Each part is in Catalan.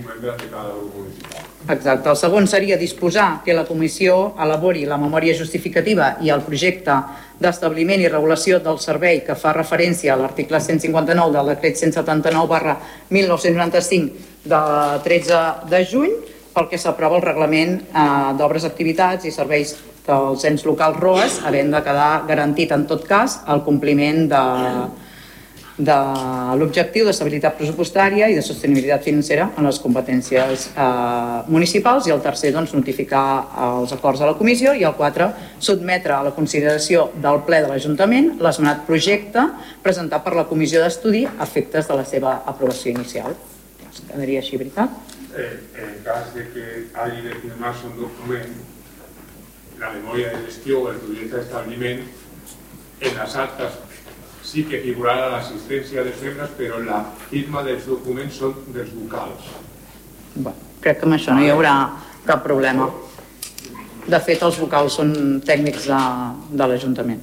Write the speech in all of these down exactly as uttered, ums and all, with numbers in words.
membres de cada grup municipal. Exacte. El segon seria disposar que la comissió elabori la memòria justificativa i el projecte d'establiment i regulació del servei que fa referència a l'article cent cinquanta-nou del decret cent setanta-nou barra mil nou-cents noranta-cinc de tretze de juny, pel que s'aprova el reglament d'obres, activitats i serveis dels ens locals R O A S, havent de quedar garantit en tot cas el compliment de de l'objectiu d'estabilitat pressupostària i de sostenibilitat financera en les competències eh, municipals, i el tercer, doncs, notificar els acords de la comissió, i el quatre, sotmetre a la consideració del ple de l'Ajuntament l'esmenat projecte presentat per la comissió d'estudi a efectes de la seva aprovació inicial. Es quedaria així, veritat? Eh, en cas de que hagi de firmar-se un document, la memòria de gestió o el projecte d'establiment, en les actes sí que figurarà l'assistència dels membres, però la firma dels documents són dels vocals. Bé, crec que amb això no hi haurà cap problema. De fet, els vocals són tècnics de, de l'Ajuntament.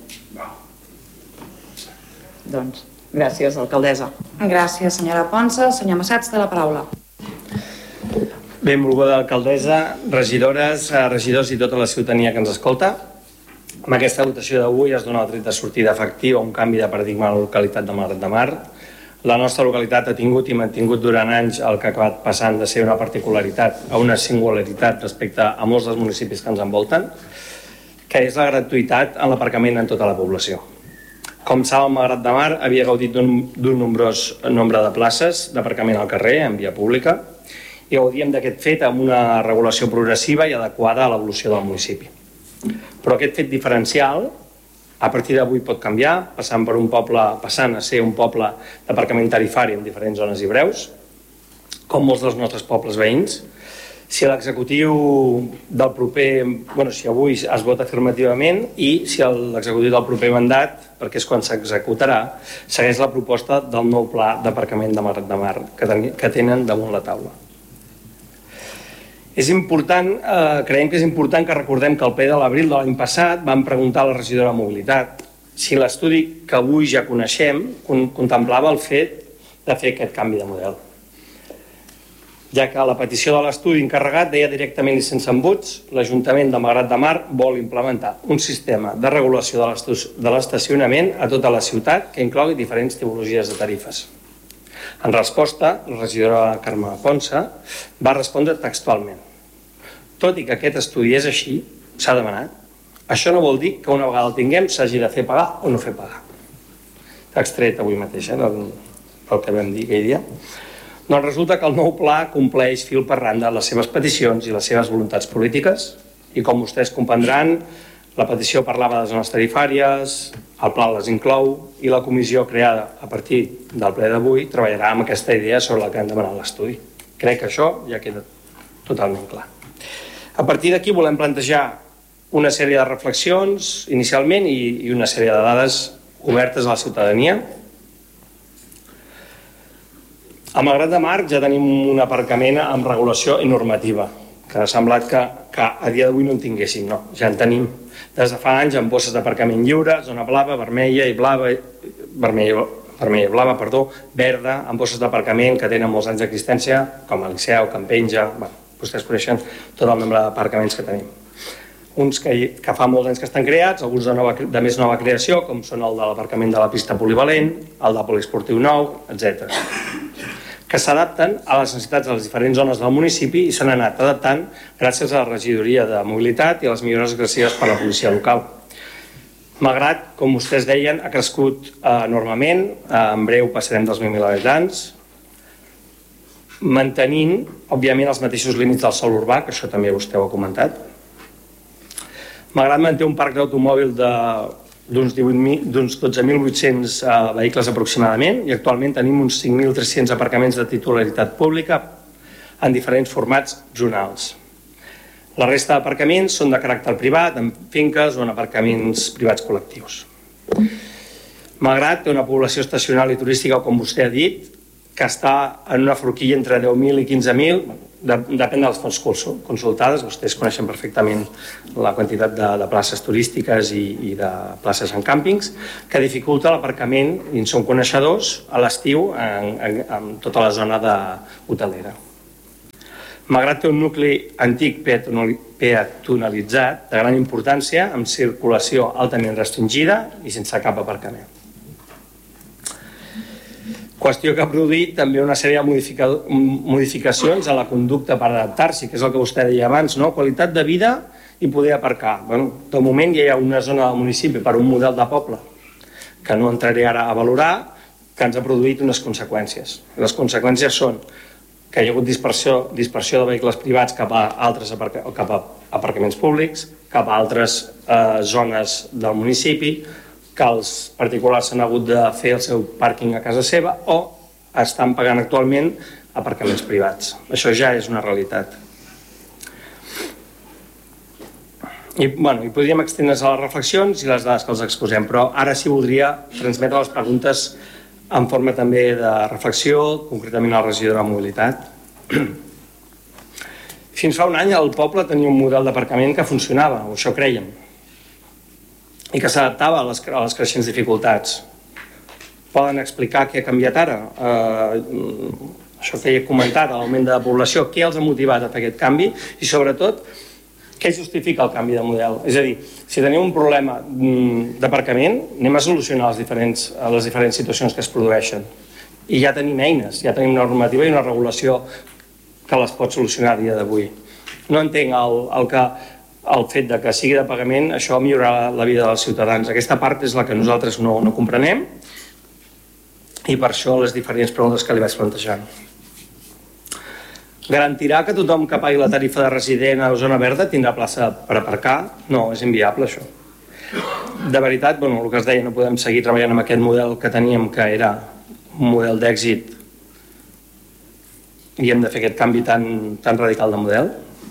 Doncs, gràcies, alcaldessa. Gràcies, senyora Ponsa. Senyor Massats, té la paraula. Benvolguda alcaldessa, regidores, regidors i tota la ciutadania que ens escolta. Amb aquesta votació d'avui es dona el tret de sortida efectiu a un canvi de paradigma a la localitat de Malgrat de Mar. La nostra localitat ha tingut i mantingut durant anys el que ha acabat passant de ser una particularitat a una singularitat respecte a molts dels municipis que ens envolten, que és la gratuïtat en l'aparcament en tota la població. Com saben, Malgrat de Mar havia gaudit d'un nombrós nombre de places d'aparcament al carrer, en via pública, i gaudíem d'aquest fet amb una regulació progressiva i adequada a l'evolució del municipi. Però aquest fet diferencial, a partir d'avui pot canviar, passant per un poble, passant a ser un poble d'aparcament tarifari en diferents zones i breus, com molts dels nostres pobles veïns. Si l'executiu del proper, bueno, si avui es vota afirmativament, i si l'executiu del proper mandat, perquè és quan s'executarà, segueix la proposta del nou pla d'aparcament de Malgrat de Mar que tenen damunt la taula. És important, eh, creiem que és important que recordem que al ple de l'abril de l'any passat vam preguntar a la regidora de Mobilitat si l'estudi que avui ja coneixem contemplava el fet de fer aquest canvi de model, ja que la petició de l'estudi encarregat deia directament i sense embuts: l'Ajuntament de Malgrat de Mar vol implementar un sistema de regulació de l'estacionament a tota la ciutat que inclogui diferents tipologies de tarifes. En resposta, la regidora Carme Ponsa va respondre textualment: tot i que aquest estudi és així, s'ha demanat, això no vol dir que una vegada el tinguem s'hagi de fer pagar o no fer pagar. Extret avui mateix, eh, del, del que vam dir aquell dia. Doncs resulta que el nou pla compleix fil per randa les seves peticions i les seves voluntats polítiques, i com vostès comprendran, la petició parlava de zones tarifàries, el pla les inclou, i la comissió creada a partir del ple d'avui treballarà amb aquesta idea sobre la que hem demanat l'estudi. Crec que això ja queda totalment clar. A partir d'aquí volem plantejar una sèrie de reflexions inicialment i una sèrie de dades obertes a la ciutadania. A Malgrat de Mar ja tenim un aparcament amb regulació i normativa, que ha semblat que, que a dia d'avui no en tinguéssim, no, ja en tenim. Des de fa anys amb bosses d'aparcament lliure, zona blava, vermella i blava, vermella, vermella i blava, perdó, verda, amb bosses d'aparcament que tenen molts anys d'existència, com el Liceu, Campenja, bueno, vostès coneixen tot el nombre d'aparcaments que tenim. Uns que, que fa molts anys que estan creats, alguns de, nova, de més nova creació, com són el de l'aparcament de la pista polivalent, el de poliesportiu nou, etcètera, que s'adapten a les necessitats de les diferents zones del municipi i s'han anat adaptant gràcies a la regidoria de mobilitat i a les millores agressives per a la policia local. Malgrat, com vostès deien, ha crescut eh, enormement, eh, en breu passarem dels vint mil habitants, mantenint, òbviament, els mateixos límits del sòl urbà, que això també vostè ho ha comentat. Malgrat manté un parc d'automòbil de d'uns dotze mil vuit-cents uh, vehicles aproximadament, i actualment tenim uns cinc mil tres-cents aparcaments de titularitat pública en diferents formats zonals. La resta d'aparcaments són de caràcter privat, en finques o en aparcaments privats col·lectius. Malgrat té una població estacional i turística, com vostè ha dit, que està en una forquilla entre deu mil i quinze mil, de, depèn de les fonts consultades, vostès coneixen perfectament la quantitat de, de places turístiques i, i de places en càmpings, que dificulta l'aparcament, i en som coneixedors, a l'estiu en, en, en tota la zona de hotelera. Malgrat té un nucli antic peatonalitzat de gran importància, amb circulació altament restringida i sense cap aparcament. Qüestió que ha produït també una sèrie de modifica... modificacions a la conducta per adaptar-s'hi, que és el que vostè deia abans, no? Qualitat de vida i poder aparcar. Bueno, de moment ja hi ha una zona del municipi per un model de poble que no entraré ara a valorar, que ens ha produït unes conseqüències. Les conseqüències són que hi ha hagut dispersió, dispersió de vehicles privats cap a altres aparca... cap a aparcaments públics, cap a altres eh, zones del municipi, que els particulars s'han hagut de fer el seu pàrquing a casa seva o estan pagant actualment aparcaments privats. Això ja és una realitat. I, bueno, i podríem extendre's a les reflexions i les dades que els exposem, però ara sí voldria transmetre les preguntes en forma també de reflexió, concretament al regidor de mobilitat. Fins fa un any el poble tenia un model d'aparcament que funcionava, o això creiem, i que s'adaptava a, a les creixents dificultats. Poden explicar què ha canviat ara? Eh, això que he comentat, l'augment de la població, què els ha motivat a fer aquest canvi i, sobretot, què justifica el canvi de model? És a dir, si tenim un problema d'aparcament, anem a solucionar les diferents, les diferents situacions que es produeixen. I ja tenim eines, ja tenim una normativa i una regulació que les pot solucionar a dia d'avui. No entenc el, el que... el fet de que sigui de pagament, això millorarà la vida dels ciutadans. Aquesta part és la que nosaltres no, no comprenem i per això les diferents preguntes que li vaig plantejar. Garantirà que tothom que pagui la tarifa de resident a la zona verda tindrà plaça per aparcar? No, és inviable això. De veritat, bueno, el que es deia, no podem seguir treballant amb aquest model que teníem, que era un model d'èxit, i hem de fer aquest canvi tan, tan radical de model?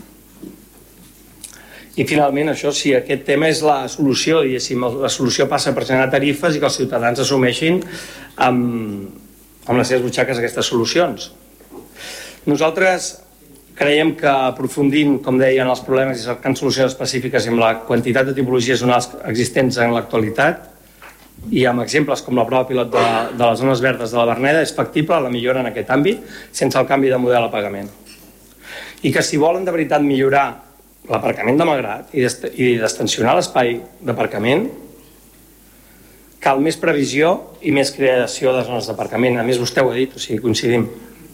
I finalment això, si aquest tema és la solució, diguéssim, la solució passa per generar tarifes i que els ciutadans assumeixin amb, amb les seves butxaques aquestes solucions. Nosaltres creiem que aprofundint, com deien, els problemes i cercant solucions específiques amb la quantitat de tipologies zonals existents en l'actualitat i amb exemples com la prova pilot de, de les zones verdes de la Verneda és factible la millora en aquest àmbit sense el canvi de model a pagament. I que si volen de veritat millorar l'aparcament de Malgrat i d'extensionar l'espai d'aparcament, cal més previsió i més creació de zones d'aparcament. A més, vostè ho ha dit, o sigui, coincidim.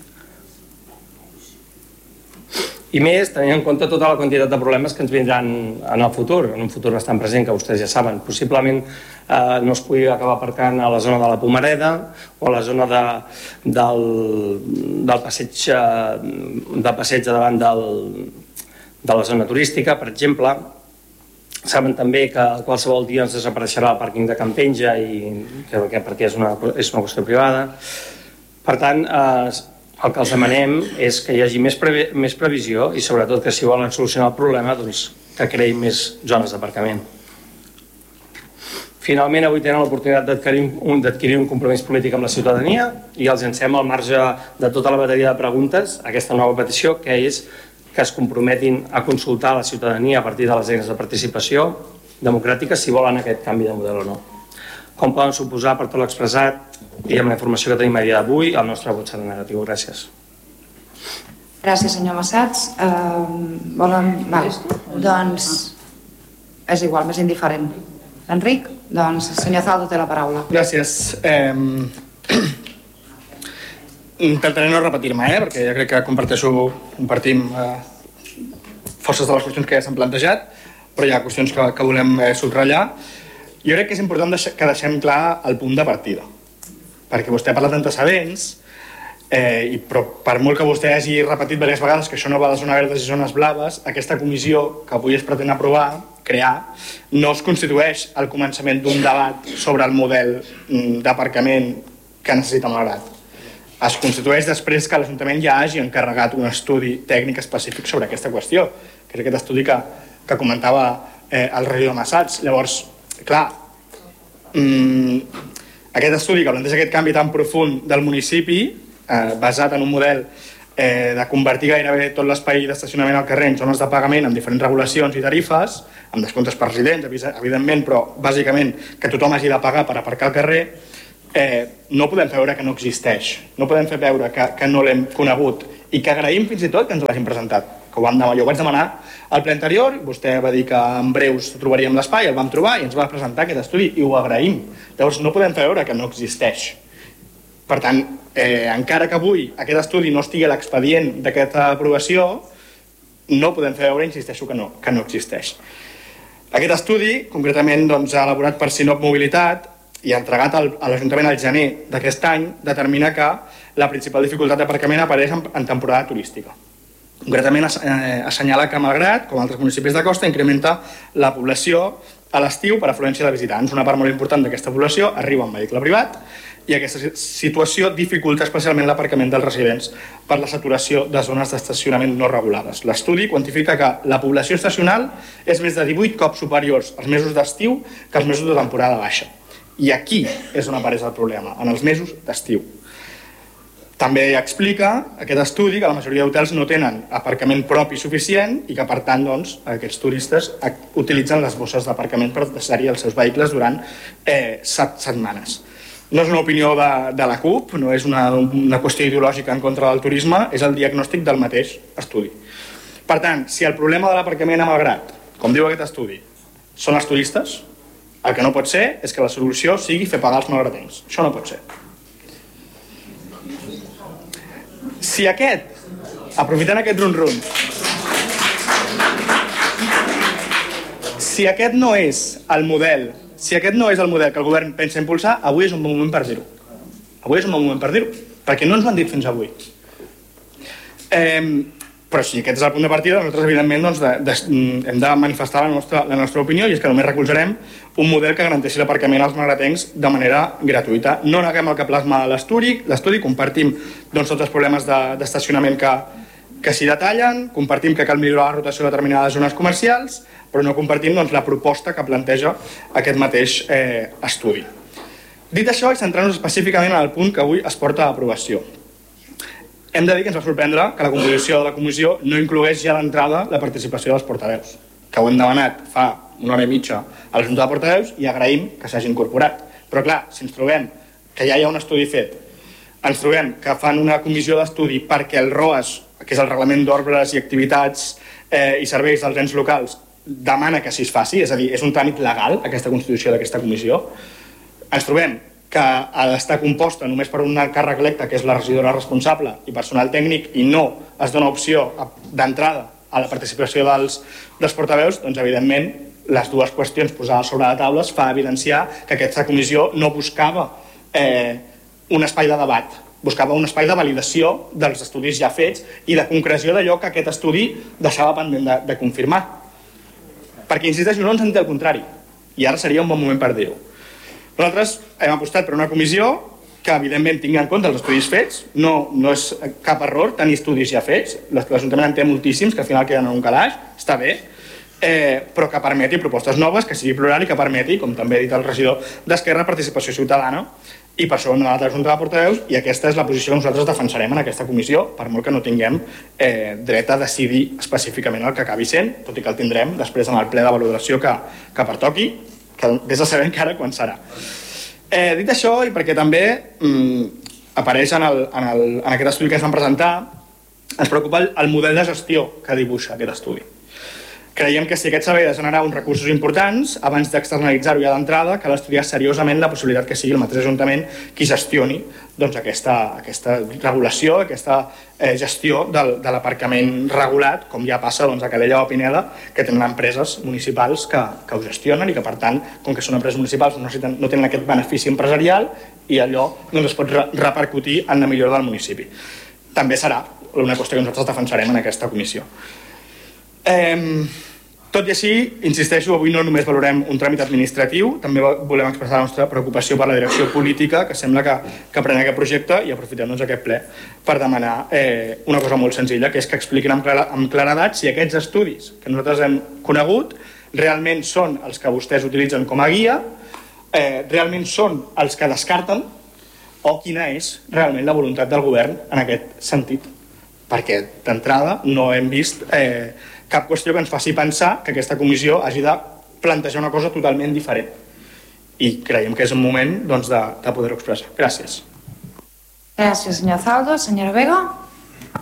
I més, tenint en compte tota la quantitat de problemes que ens vindran en el futur, en un futur bastant present, que vostès ja saben. Possiblement eh, no es pugui acabar aparcant a la zona de la Pomareda o a la zona de, del, del passeig, del passeig davant del de la zona turística, per exemple. Saben també que qualsevol dia ens desapareixerà el pàrquing de Campenja i, que, perquè és una, és una qüestió privada. Per tant, eh, el que els demanem és que hi hagi més, previ, més previsió i sobretot que si volen solucionar el problema doncs, que creïn més zones d'aparcament. Finalment, avui tenen l'oportunitat d'adquirir un, un compromís polític amb la ciutadania i els llancem al marge de tota la bateria de preguntes aquesta nova petició, que és que es comprometin a consultar a la ciutadania a partir de les eines de participació democràtica si volen aquest canvi de model o no. Com poden suposar, per tot l'expressat i amb la informació que tenim a dia d'avui, el nostre vot serà negatiu. Gràcies. Gràcies, senyor Massats. Uh, volen... Val. Doncs és igual, més indiferent. Enric? Doncs senyor Zaldo té la paraula. Gràcies. Eh... Intentaré no repetir-me, eh? Perquè ja crec que comparteixo, compartim eh, forces de les qüestions que ja s'han plantejat, però hi ha qüestions que, que volem eh, subratllar. Jo crec que és important deix que deixem clar el punt de partida, perquè vostè ha parlat d'antecedents, eh, i, però per molt que vostè hagi repetit diverses vegades que això no va de zones verdes i zones blaves, aquesta comissió que avui es pretén aprovar, crear, no es constitueix al començament d'un debat sobre el model d'aparcament que necessita Malgrat. Es constitueix després que l'Ajuntament ja hagi encarregat un estudi tècnic específic sobre aquesta qüestió, que és aquest estudi que, que comentava eh, el regidor Massats. Llavors, clar, mmm, aquest estudi que planteja aquest canvi tan profund del municipi, eh, basat en un model eh, de convertir gairebé tot l'espai d'estacionament al carrer en zones de pagament amb diferents regulacions i tarifes, amb descomptes per residents, evidentment, però bàsicament que tothom hagi de pagar per aparcar al carrer, Eh, no podem fer veure que no existeix, no podem fer veure que, que no l'hem conegut i que agraïm fins i tot que ens l'hagin presentat, que ho, vam demanar, jo ho vaig demanar al ple anterior, vostè va dir que en breus trobaríem l'espai, el vam trobar i ens va presentar aquest estudi i ho agraïm. Llavors no podem fer veure que no existeix. Per tant, eh, encara que avui aquest estudi no estigui a l'expedient d'aquesta aprovació, no podem fer veure, insisteixo, que no, que no existeix. Aquest estudi, concretament doncs, elaborat per Sinop Mobilitat i entregat al, a l'Ajuntament al gener d'aquest any, determina que la principal dificultat d'aparcament apareix en, en temporada turística. Concretament eh, assenyala que Malgrat, com altres municipis de costa, incrementa la població a l'estiu per afluència de visitants. Una part molt important d'aquesta població arriba en vehicle privat i aquesta situació dificulta especialment l'aparcament dels residents per la saturació de zones d'estacionament no regulades. L'estudi quantifica que la població estacional és més de divuit cops superiors als mesos d'estiu que als mesos de temporada baixa. I aquí és on apareix el problema, en els mesos d'estiu. També explica aquest estudi que la majoria d'hotels no tenen aparcament propi suficient i que, per tant, doncs, aquests turistes utilitzen les bosses d'aparcament per deixar-hi els seus vehicles durant eh, set setmanes. No és una opinió de, de la CUP, no és una, una qüestió ideològica en contra del turisme, és el diagnòstic del mateix estudi. Per tant, si el problema de l'aparcament a Malgrat, com diu aquest estudi, són els turistes, el que no pot ser és que la solució sigui fer pagar els malgratens. Això no pot ser. Si aquest, aprofitant aquest run-run, si aquest no és el model Si aquest no és el model que el govern pensa impulsar, avui és un bon moment per dir-ho. Avui és un bon moment per dir-ho, perquè no ens ho han dit fins avui. Eh, però si aquest és el punt de partida, nosaltres, evidentment, doncs, de, de, hem de manifestar la nostra, la nostra opinió i és que només recolzarem un model que garanteixi l'aparcament als malgratencs de manera gratuïta. No neguem el que plasma l'estudi, l'estudi compartim doncs, tots els problemes d'estacionament de, que, que s'hi detallen, compartim que cal millorar la rotació de determinades zones comercials, però no compartim doncs, la proposta que planteja aquest mateix eh, estudi. Dit això, i centrant-nos específicament en el punt que avui es porta a aprovació. Hem de dir que ens va sorprendre que la composició de la comissió no inclogués ja d'entrada la participació dels portaveus, que ho hem demanat fa una hora i mitja a la Junta de Portaveus i agraïm que s'hagi incorporat. Però clar, si ens trobem que ja hi ha un estudi fet, ens trobem que fan una comissió d'estudi perquè el R O A S, que és el Reglament d'Ordres i Activitats eh, i Serveis dels Ens Locals, demana que s'hi es faci, és a dir, és un tràmit legal aquesta constitució d'aquesta comissió. Ens trobem que ha d'estar composta només per un càrrec electe, que és la regidora responsable i personal tècnic, i no es dona opció d'entrada a la participació dels, dels portaveus, doncs evidentment les dues qüestions posades sobre la taula es fa evidenciar que aquesta comissió no buscava eh, un espai de debat, buscava un espai de validació dels estudis ja fets i de concreció d'allò que aquest estudi deixava pendent de, de confirmar. Perquè, insisteixo, no ens en té el contrari. I ara seria un bon moment per dir-ho. Nosaltres hem apostat per una comissió que, evidentment, tingui en compte els estudis fets. No, no és cap error tenir estudis ja fets. L'Ajuntament en té moltíssims, que al final queden en un calaix. Està bé. Eh, però que permeti propostes noves, que sigui plural i que permeti, com també ha dit el regidor d'Esquerra, participació ciutadana. I per això hem anat a la Junta de Portaveus i aquesta és la posició que nosaltres defensarem en aquesta comissió, per molt que no tinguem eh, dret a decidir específicament el que acabi sent, tot i que el tindrem després en el ple de valoració que, que pertoqui, que vés a saber encara quan serà. Eh, dit això, i perquè també mm, apareix en, el, en, el, en aquest estudi que ens van presentar, ens preocupa el, el model de gestió que dibuixa aquest estudi. Creiem que si aquest servei ha de generar uns recursos importants, abans d'externalitzar-ho ja d'entrada, cal estudiar seriosament la possibilitat que sigui el mateix Ajuntament qui gestioni doncs, aquesta, aquesta regulació, aquesta eh, gestió del, de l'aparcament regulat, com ja passa doncs, a Calella o a Pineda, que tenen empreses municipals que, que ho gestionen i que, per tant, com que són empreses municipals, no, necessiten, no tenen aquest benefici empresarial i allò doncs, es pot re repercutir en la millora del municipi. També serà una qüestió que nosaltres defensarem en aquesta comissió. Eh, tot i així, insisteixo, avui no només valorem un tràmit administratiu, també volem expressar la nostra preocupació per la direcció política que sembla que, que pren aquest projecte i aprofitem doncs, aquest ple per demanar eh, una cosa molt senzilla, que és que expliquin amb, clara, amb claredat si aquests estudis que nosaltres hem conegut realment són els que vostès utilitzen com a guia, eh, realment són els que descarten o quina és realment la voluntat del govern en aquest sentit. Perquè d'entrada no hem vist eh, cap qüestió que ens faci pensar que aquesta comissió hagi de plantejar una cosa totalment diferent. I creiem que és un moment doncs, de, de poder-ho expressar. Gràcies. Gràcies, senyor Zaldo. Senyora Vega.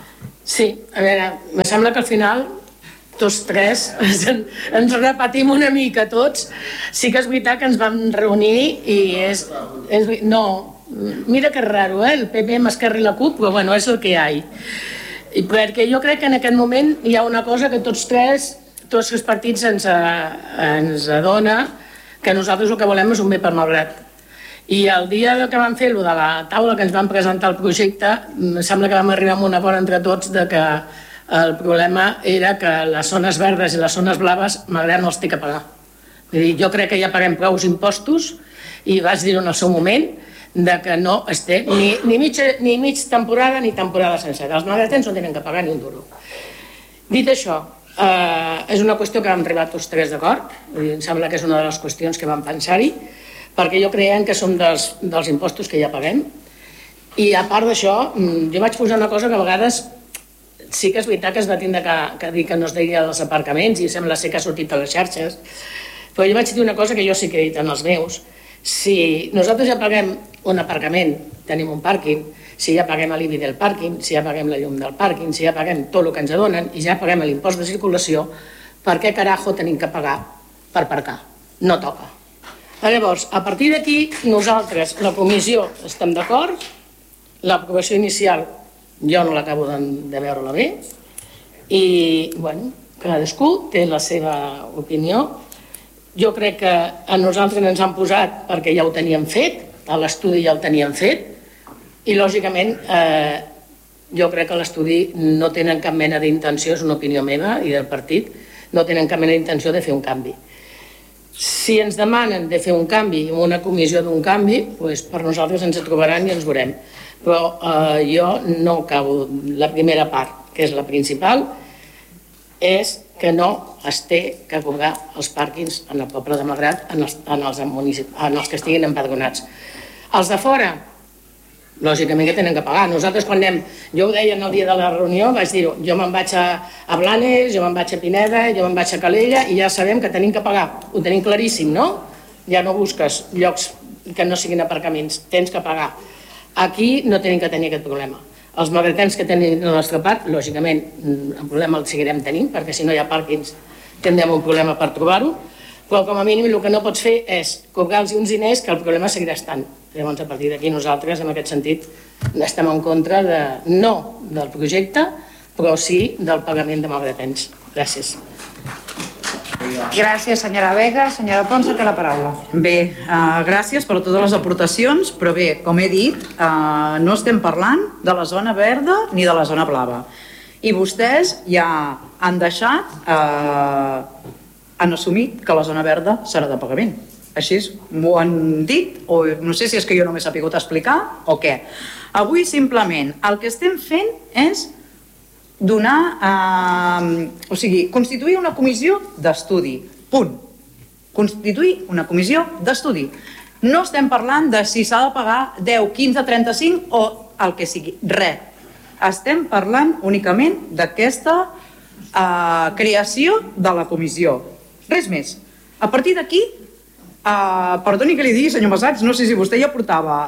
Sí, a veure, em sembla que al final tots tres ens repetim una mica tots. Sí que és veritat que ens vam reunir i és... és no, mira que raro, eh? El P P, Esquerra i la CUP, però bueno, és el que hi ha. I perquè jo crec que en aquest moment hi ha una cosa que tots tres, tots els partits ens, ens adona, que nosaltres el que volem és un bé per Malgrat. I el dia que vam fer, de la taula que ens van presentar el projecte, em sembla que vam arribar a un acord entre tots de que el problema era que les zones verdes i les zones blaves Malgrat no els té que pagar. Vull dir, jo crec que ja paguem prou impostos i vaig dir-ho en el seu moment de que no es té ni, ni, mitja, ni mig temporada ni temporada sencera. Els malgratens no tenen que pagar ni un duro. Dit això, eh, és una qüestió que vam arribar tots tres d'acord. Em sembla que és una de les qüestions que vam pensar-hi, perquè jo creiem que som dels, dels impostos que ja paguem. I a part d'això, jo vaig posar una cosa que a vegades sí que és veritat que es va tindre que, que dir que no es deia dels aparcaments i sembla ser que ha sortit a les xarxes, però jo vaig dir una cosa que jo sí que he dit en els meus. Si nosaltres ja paguem un aparcament, tenim un pàrquing, si ja paguem l'I B I del pàrquing, si ja paguem la llum del pàrquing, si ja paguem tot el que ens donen i ja paguem l'impost de circulació, per què carajo tenim que pagar per aparcar? No toca. Llavors, a partir d'aquí, nosaltres, la comissió, estem d'acord, l'aprovació inicial jo no l'acabo de, de veure-la bé i, bueno, cadascú té la seva opinió. Jo crec que a nosaltres ens han posat perquè ja ho teníem fet, a l'estudi ja el teníem fet i, lògicament, eh, jo crec que l'estudi no tenen cap mena d'intenció, és una opinió meva i del partit, no tenen cap mena d'intenció de fer un canvi. Si ens demanen de fer un canvi o una comissió d'un canvi, doncs per nosaltres ens trobaran i ens veurem. Però eh, jo no acabo. La primera part, que és la principal, és que no es té que cobrar els pàrquings en el poble de Malgrat en els, en els, en els que estiguin empadronats. Els de fora, lògicament que tenen que pagar. Nosaltres quan anem, jo ho deia el dia de la reunió, vaig dir-ho, jo me'n vaig a, a Blanes, jo me'n vaig a Pineda, jo me'n vaig a Calella i ja sabem que tenim que pagar. Ho tenim claríssim, no? Ja no busques llocs que no siguin aparcaments, tens que pagar. Aquí no tenim que tenir aquest problema. Els malgratens que tenim a la nostra part, lògicament, el problema el seguirem tenint, perquè si no hi ha pàrquings tindrem un problema per trobar-ho, però com a mínim el que no pots fer és cobrar-los uns diners que el problema seguirà estant. Llavors, a partir d'aquí nosaltres, en aquest sentit, estem en contra de, no del projecte, però sí del pagament de malgratens. Gràcies. Gràcies, senyora Vega. Senyora Ponsa, té la paraula. Bé, uh, gràcies per totes les aportacions, però bé, com he dit, uh, no estem parlant de la zona verda ni de la zona blava. I vostès ja han deixat, uh, han assumit que la zona verda serà de pagament. Així m'ho han dit, o no sé si és que jo no m'he sabut explicar o què. Avui simplement el que estem fent és donar, eh, o sigui, constituir una comissió d'estudi, punt. Constituir una comissió d'estudi. No estem parlant de si s'ha de pagar deu, quinze, trenta-cinc o el que sigui, res. Estem parlant únicament d'aquesta eh, creació de la comissió. Res més. A partir d'aquí, eh, perdoni que li digui, senyor Massats, no sé si vostè ja portava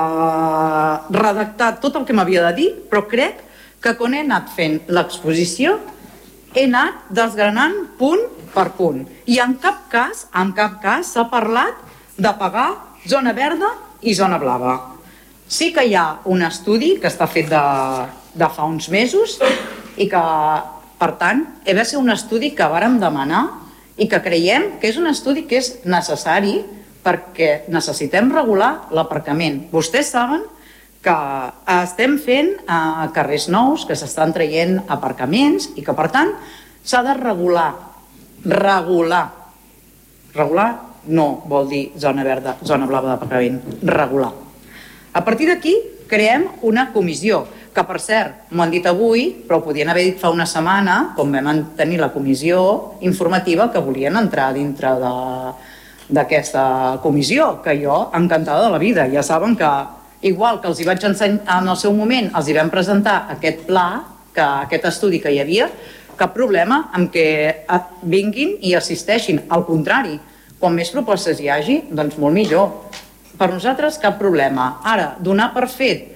eh, redactat tot el que m'havia de dir, però crec que quan he anat fent l'exposició he anat desgranant punt per punt. I en cap cas, en cap cas s'ha parlat de pagar zona verda i zona blava. Sí que hi ha un estudi que està fet de, de fa uns mesos i que, per tant, he de ser un estudi que vàrem demanar i que creiem que és un estudi que és necessari perquè necessitem regular l'aparcament. Vostès saben que estem fent eh, carrers nous, que s'estan traient aparcaments i que, per tant, s'ha de regular. Regular. Regular no vol dir zona verda, zona blava d'aparcament. Regular. A partir d'aquí, creem una comissió, que, per cert, m'ho han dit avui, però ho podien haver dit fa una setmana, com vam tenir la comissió informativa, que volien entrar dintre d'aquesta comissió, que jo, encantada de la vida. Ja saben que igual que els hi vaig ensenyar en el seu moment, els hi vam presentar aquest pla, que aquest estudi que hi havia, cap problema amb que vinguin i assisteixin. Al contrari, quan més propostes hi hagi, doncs molt millor. Per nosaltres cap problema. Ara, donar per fet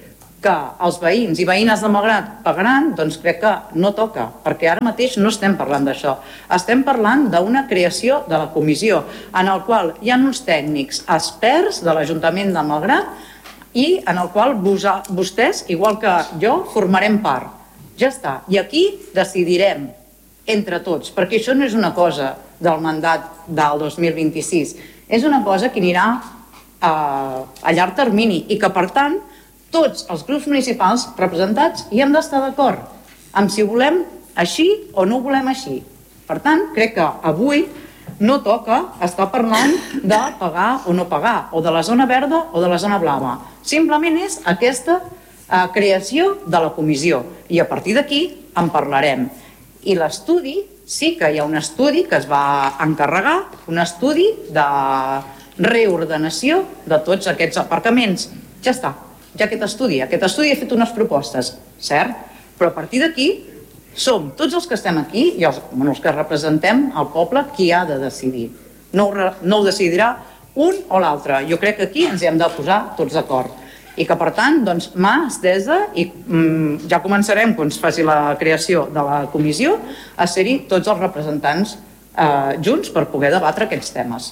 que els veïns i veïnes de Malgrat pagaran, doncs crec que no toca, perquè ara mateix no estem parlant d'això. Estem parlant d'una creació de la comissió, en el qual hi ha uns tècnics experts de l'Ajuntament de Malgrat i en el qual vostès, igual que jo, formarem part. Ja està. I aquí decidirem entre tots, perquè això no és una cosa del mandat del dos mil vint-i-sis, és una cosa que anirà a, a llarg termini i que, per tant, tots els grups municipals representats hi hem d'estar d'acord amb si volem així o no ho volem així. Per tant, crec que avui no toca estar parlant de pagar o no pagar, o de la zona verda o de la zona blava. Simplement és aquesta eh, creació de la comissió i a partir d'aquí en parlarem. I l'estudi, sí que hi ha un estudi que es va encarregar, un estudi de reordenació de tots aquests aparcaments. Ja està, ja aquest estudi. Aquest estudi ha fet unes propostes, cert? Però a partir d'aquí som tots els que estem aquí i els, bueno, els que representem el poble qui ha de decidir. No, no ho decidirà un o l'altre. Jo crec que aquí ens hi hem de posar tots d'acord. I que, per tant, doncs, mà estesa i mm, ja començarem, quan es faci la creació de la comissió, a ser-hi tots els representants eh, junts per poder debatre aquests temes.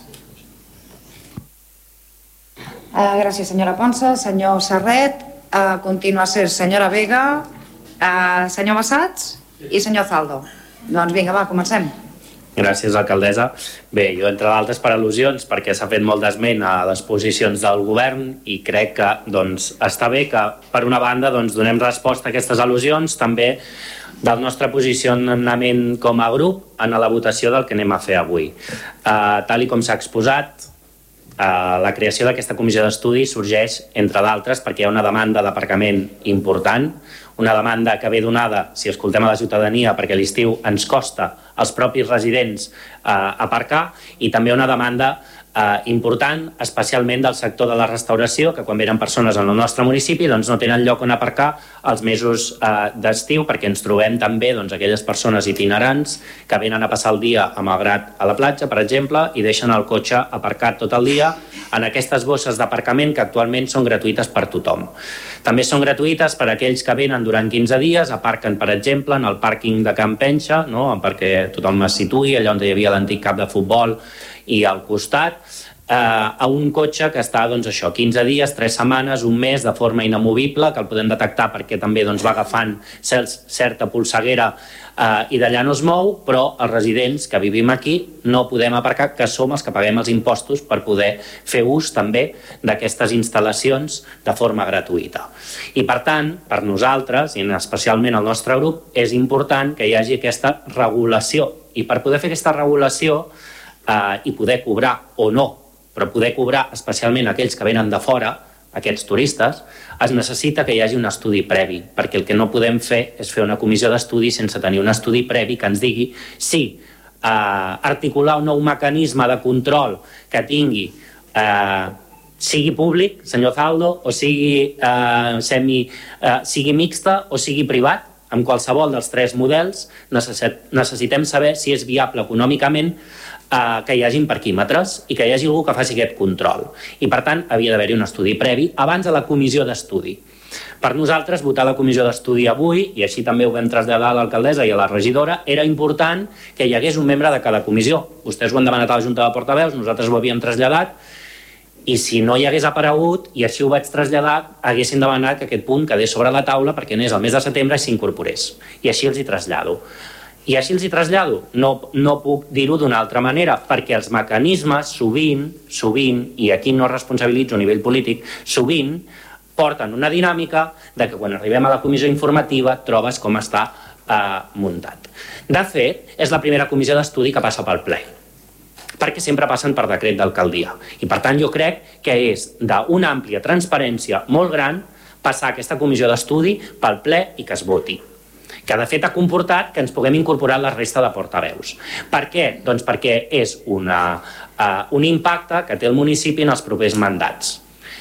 Uh, gràcies, senyora Ponsa. Senyor Serret, a continuació, senyora Vega, uh, senyor Massats i senyor Zaldo. Doncs vinga, va, comencem. Gràcies, alcaldessa. Bé, jo, entre d'altres, per al·lusions, perquè s'ha fet molt d'esment a les posicions del govern i crec que doncs, està bé que, per una banda, doncs, donem resposta a aquestes al·lusions, també del nostre posicionament com a grup en la votació del que anem a fer avui. Uh, tal i com s'ha exposat, Uh, la creació d'aquesta comissió d'estudi sorgeix, entre d'altres, perquè hi ha una demanda d'aparcament important, una demanda que ve donada, si escoltem a la ciutadania, perquè a l'estiu ens costa als propis residents uh, aparcar, i també una demanda uh, important, especialment del sector de la restauració, que quan venen persones al nostre municipi doncs no tenen lloc on aparcar els mesos uh, d'estiu, perquè ens trobem també doncs, aquelles persones itinerants que venen a passar el dia a Malgrat a la platja, per exemple, i deixen el cotxe aparcat tot el dia en aquestes bosses d'aparcament que actualment són gratuïtes per tothom. També són gratuïtes per a aquells que venen durant quinze dies, aparquen, per exemple, en el pàrquing de Can Penxa, no? Perquè tothom es situï, allà on hi havia l'antic camp de futbol i al costat, eh, a un cotxe que està doncs, això, quinze dies, tres setmanes, un mes, de forma inamovible, que el podem detectar perquè també doncs, va agafant certa polseguera eh, i d'allà no es mou, però els residents que vivim aquí no podem aparcar, que som els que paguem els impostos per poder fer ús també d'aquestes instal·lacions de forma gratuïta. I per tant, per nosaltres, i especialment el nostre grup, és important que hi hagi aquesta regulació. I per poder fer aquesta regulació eh, i poder cobrar o no, però poder cobrar especialment aquells que venen de fora, aquests turistes, es necessita que hi hagi un estudi previ, perquè el que no podem fer és fer una comissió d'estudi sense tenir un estudi previ que ens digui si eh, articular un nou mecanisme de control que tingui eh, sigui públic, senyor Zaldo, o sigui, eh, semi, eh, sigui mixta o sigui privat, amb qualsevol dels tres models necessitem saber si és viable econòmicament eh, que hi hagin parquímetres i que hi hagi algú que faci aquest control. I per tant havia d'haver-hi un estudi previ abans de la comissió d'estudi. Per nosaltres votar la comissió d'estudi avui, i així també ho vam traslladar a l'alcaldessa i a la regidora, era important que hi hagués un membre de cada comissió. Vostès ho han demanat a la Junta de Portaveus, nosaltres ho havíem traslladat, i si no hi hagués aparegut, i així ho vaig traslladar, haguessin demanat que aquest punt quedés sobre la taula perquè anés al mes de setembre i s'incorporés. I així els hi trasllado. I així els hi trasllado. No, no puc dir-ho d'una altra manera, perquè els mecanismes sovint, sovint, i aquí no responsabilitzo a nivell polític, sovint porten una dinàmica de que quan arribem a la comissió informativa trobes com està eh, muntat. De fet, és la primera comissió d'estudi que passa pel ple, perquè sempre passen per decret d'alcaldia. I per tant jo crec que és d'una àmplia transparència molt gran passar aquesta comissió d'estudi pel ple i que es voti, que de fet ha comportat que ens puguem incorporar la resta de portaveus. Per què? Doncs perquè és una, uh, un impacte que té el municipi en els propers mandats.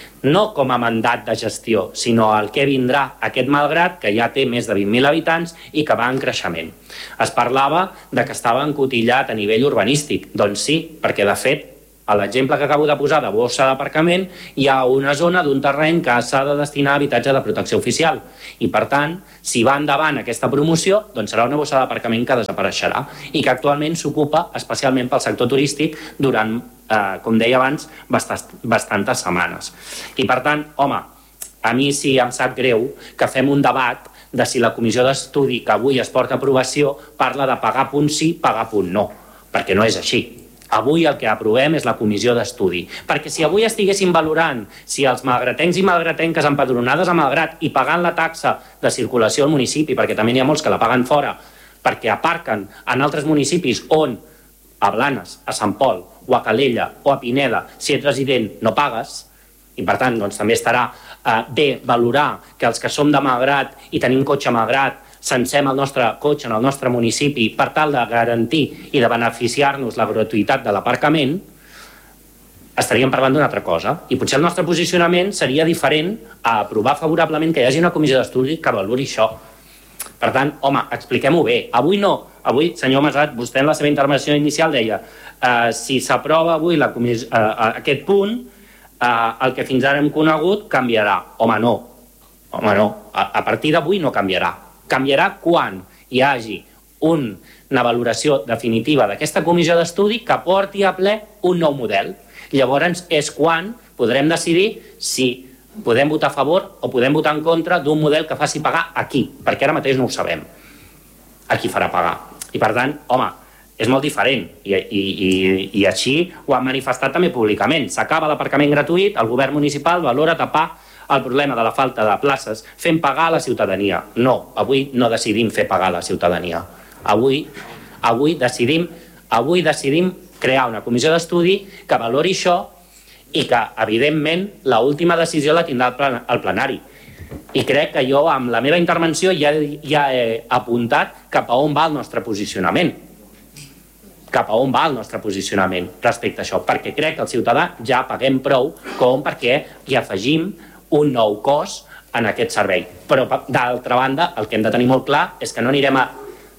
No com a mandat de gestió, sinó el que vindrà aquest Malgrat, que ja té més de vint mil habitants i que va en creixement. Es parlava de que estava encotillat a nivell urbanístic. Doncs sí, perquè de fet a l'exemple que acabo de posar de bossa d'aparcament, hi ha una zona d'un terreny que s'ha de destinar a habitatge de protecció oficial. I, per tant, si va endavant aquesta promoció, doncs serà una bossa d'aparcament que desapareixerà i que actualment s'ocupa especialment pel sector turístic durant, eh, com deia abans, bastant, bastantes setmanes. I, per tant, home, a mi sí em sap greu que fem un debat de si la comissió d'estudi que avui es porta a aprovació parla de pagar punt sí, pagar punt no, perquè no és així. Avui el que aprovem és la comissió d'estudi, perquè si avui estiguéssim valorant si els malgratencs i malgratenques empadronades a Malgrat i pagant la taxa de circulació al municipi, perquè també n'hi ha molts que la paguen fora, perquè aparquen en altres municipis on, a Blanes, a Sant Pol, o a Calella, o a Pineda, si ets resident no pagues, i per tant doncs, també estarà eh, bé valorar que els que som de Malgrat i tenim cotxe a Malgrat censem el nostre cotxe en el nostre municipi per tal de garantir i de beneficiar-nos la gratuïtat de l'aparcament, estaríem parlant d'una altra cosa. I potser el nostre posicionament seria diferent a aprovar favorablement que hi hagi una comissió d'estudi que valori això. Per tant, home, expliquem-ho bé. Avui no. Avui, senyor Masat, vostè en la seva intervenció inicial deia eh, si s'aprova avui la comissió, eh, aquest punt, eh, el que fins ara hem conegut canviarà. Home, no. Home, no. A, a partir d'avui no canviarà. Canviarà quan hi hagi un, una valoració definitiva d'aquesta comissió d'estudi que porti a ple un nou model. Llavors és quan podrem decidir si podem votar a favor o podem votar en contra d'un model que faci pagar aquí, perquè ara mateix no ho sabem a qui farà pagar. I per tant, home, és molt diferent i, i, i, i així ho han manifestat també públicament. S'acaba l'aparcament gratuït, el govern municipal valora tapar el problema de la falta de places fent pagar a la ciutadania. No, avui no decidim fer pagar a la ciutadania. Avui, avui, decidim, avui decidim crear una comissió d'estudi que valori això i que, evidentment, l'última decisió la tindrà el, plan, el plenari. I crec que jo, amb la meva intervenció, ja, ja he apuntat cap a on va el nostre posicionament. Cap a on va el nostre posicionament respecte a això, perquè crec que el ciutadà ja paguem prou com perquè hi afegim un nou cost en aquest servei. Però, d'altra banda, el que hem de tenir molt clar és que no anirem a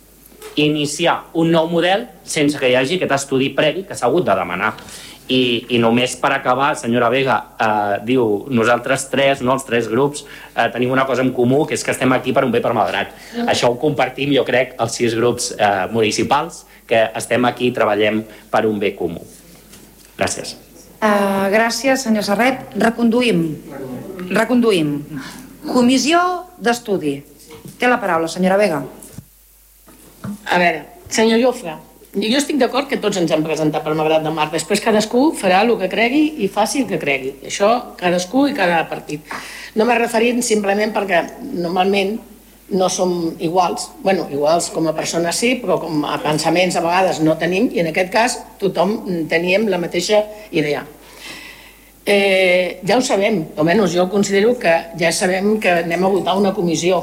iniciar un nou model sense que hi hagi aquest estudi previ que s'ha hagut de demanar. I, i només per acabar, senyora Vega, eh, diu, nosaltres tres, no, els tres grups, eh, tenim una cosa en comú, que és que estem aquí per un bé per Malgrat. Mm. Això ho compartim, jo crec, els sis grups eh, municipals, que estem aquí i treballem per un bé comú. Gràcies. Uh, gràcies, senyor Serret. Reconduïm. Reconduïm. Comissió d'estudi. Té la paraula, senyora Vega. A veure, senyor Jofre, jo estic d'acord que tots ens hem presentat per Malgrat de Mar. Després cadascú farà el que cregui i faci el que cregui. Això, cadascú i cada partit. No m'he referit simplement perquè normalment no som iguals. Bueno, iguals com a persones sí, però com a pensaments a vegades no tenim, i en aquest cas tothom teníem la mateixa idea. Eh, ja ho sabem, almenys jo considero que ja sabem que anem a votar una comissió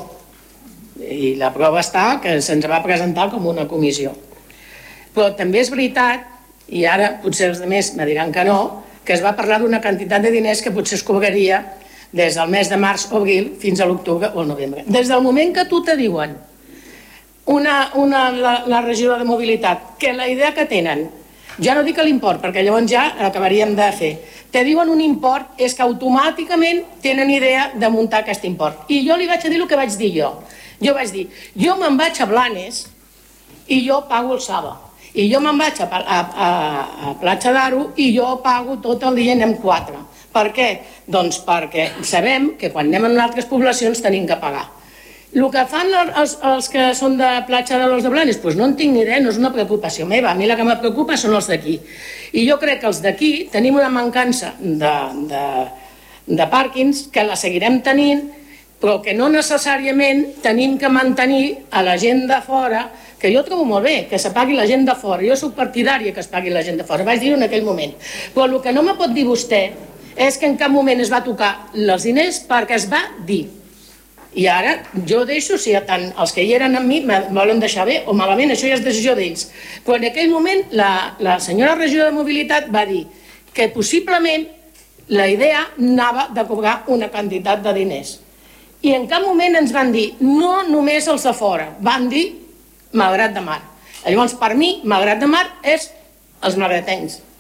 i la prova està que se'ns va presentar com una comissió. Però també és veritat, i ara potser els altres me diran que no, que es va parlar d'una quantitat de diners que potser es cobraria des del mes de març o abril fins a l'octubre o el novembre. Des del moment que tu te diuen una, una, la, la regidora de mobilitat que la idea que tenen, ja no dic l'import perquè llavors ja acabaríem de fer, te diuen un import, és que automàticament tenen idea de muntar aquest import. I jo li vaig dir el que vaig dir jo. Jo vaig dir, jo me'n vaig a Blanes i jo pago el Saba. I jo me'n vaig a, a, a, a Platja d'Aro i jo pago tot el dia i anem quatre. Per què? Doncs perquè sabem que quan anem a altres poblacions tenim que pagar. El que fan els, els que són de Platja de los de Blanes, doncs no en tinc ni idea, no és una preocupació meva. A mi la que me preocupa són els d'aquí. I jo crec que els d'aquí tenim una mancança de, de, de pàrquings que la seguirem tenint, però que no necessàriament tenim que mantenir a la gent de fora, que jo trobo molt bé, que se pagui la gent de fora. Jo soc partidària que es pagui la gent de fora, vaig dir-ho en aquell moment. Però el que no me pot dir vostè és que en cap moment es va tocar els diners perquè es va dir. I ara jo deixo, si tant els que hi eren amb mi me volen deixar bé o malament, això ja és decisió d'ells. Però en aquell moment la, la senyora regidora de mobilitat va dir que possiblement la idea anava de cobrar una quantitat de diners. I en cap moment ens van dir, no només els de fora, van dir Malgrat de Mar. Llavors, per mi, Malgrat de Mar és els malgratencs.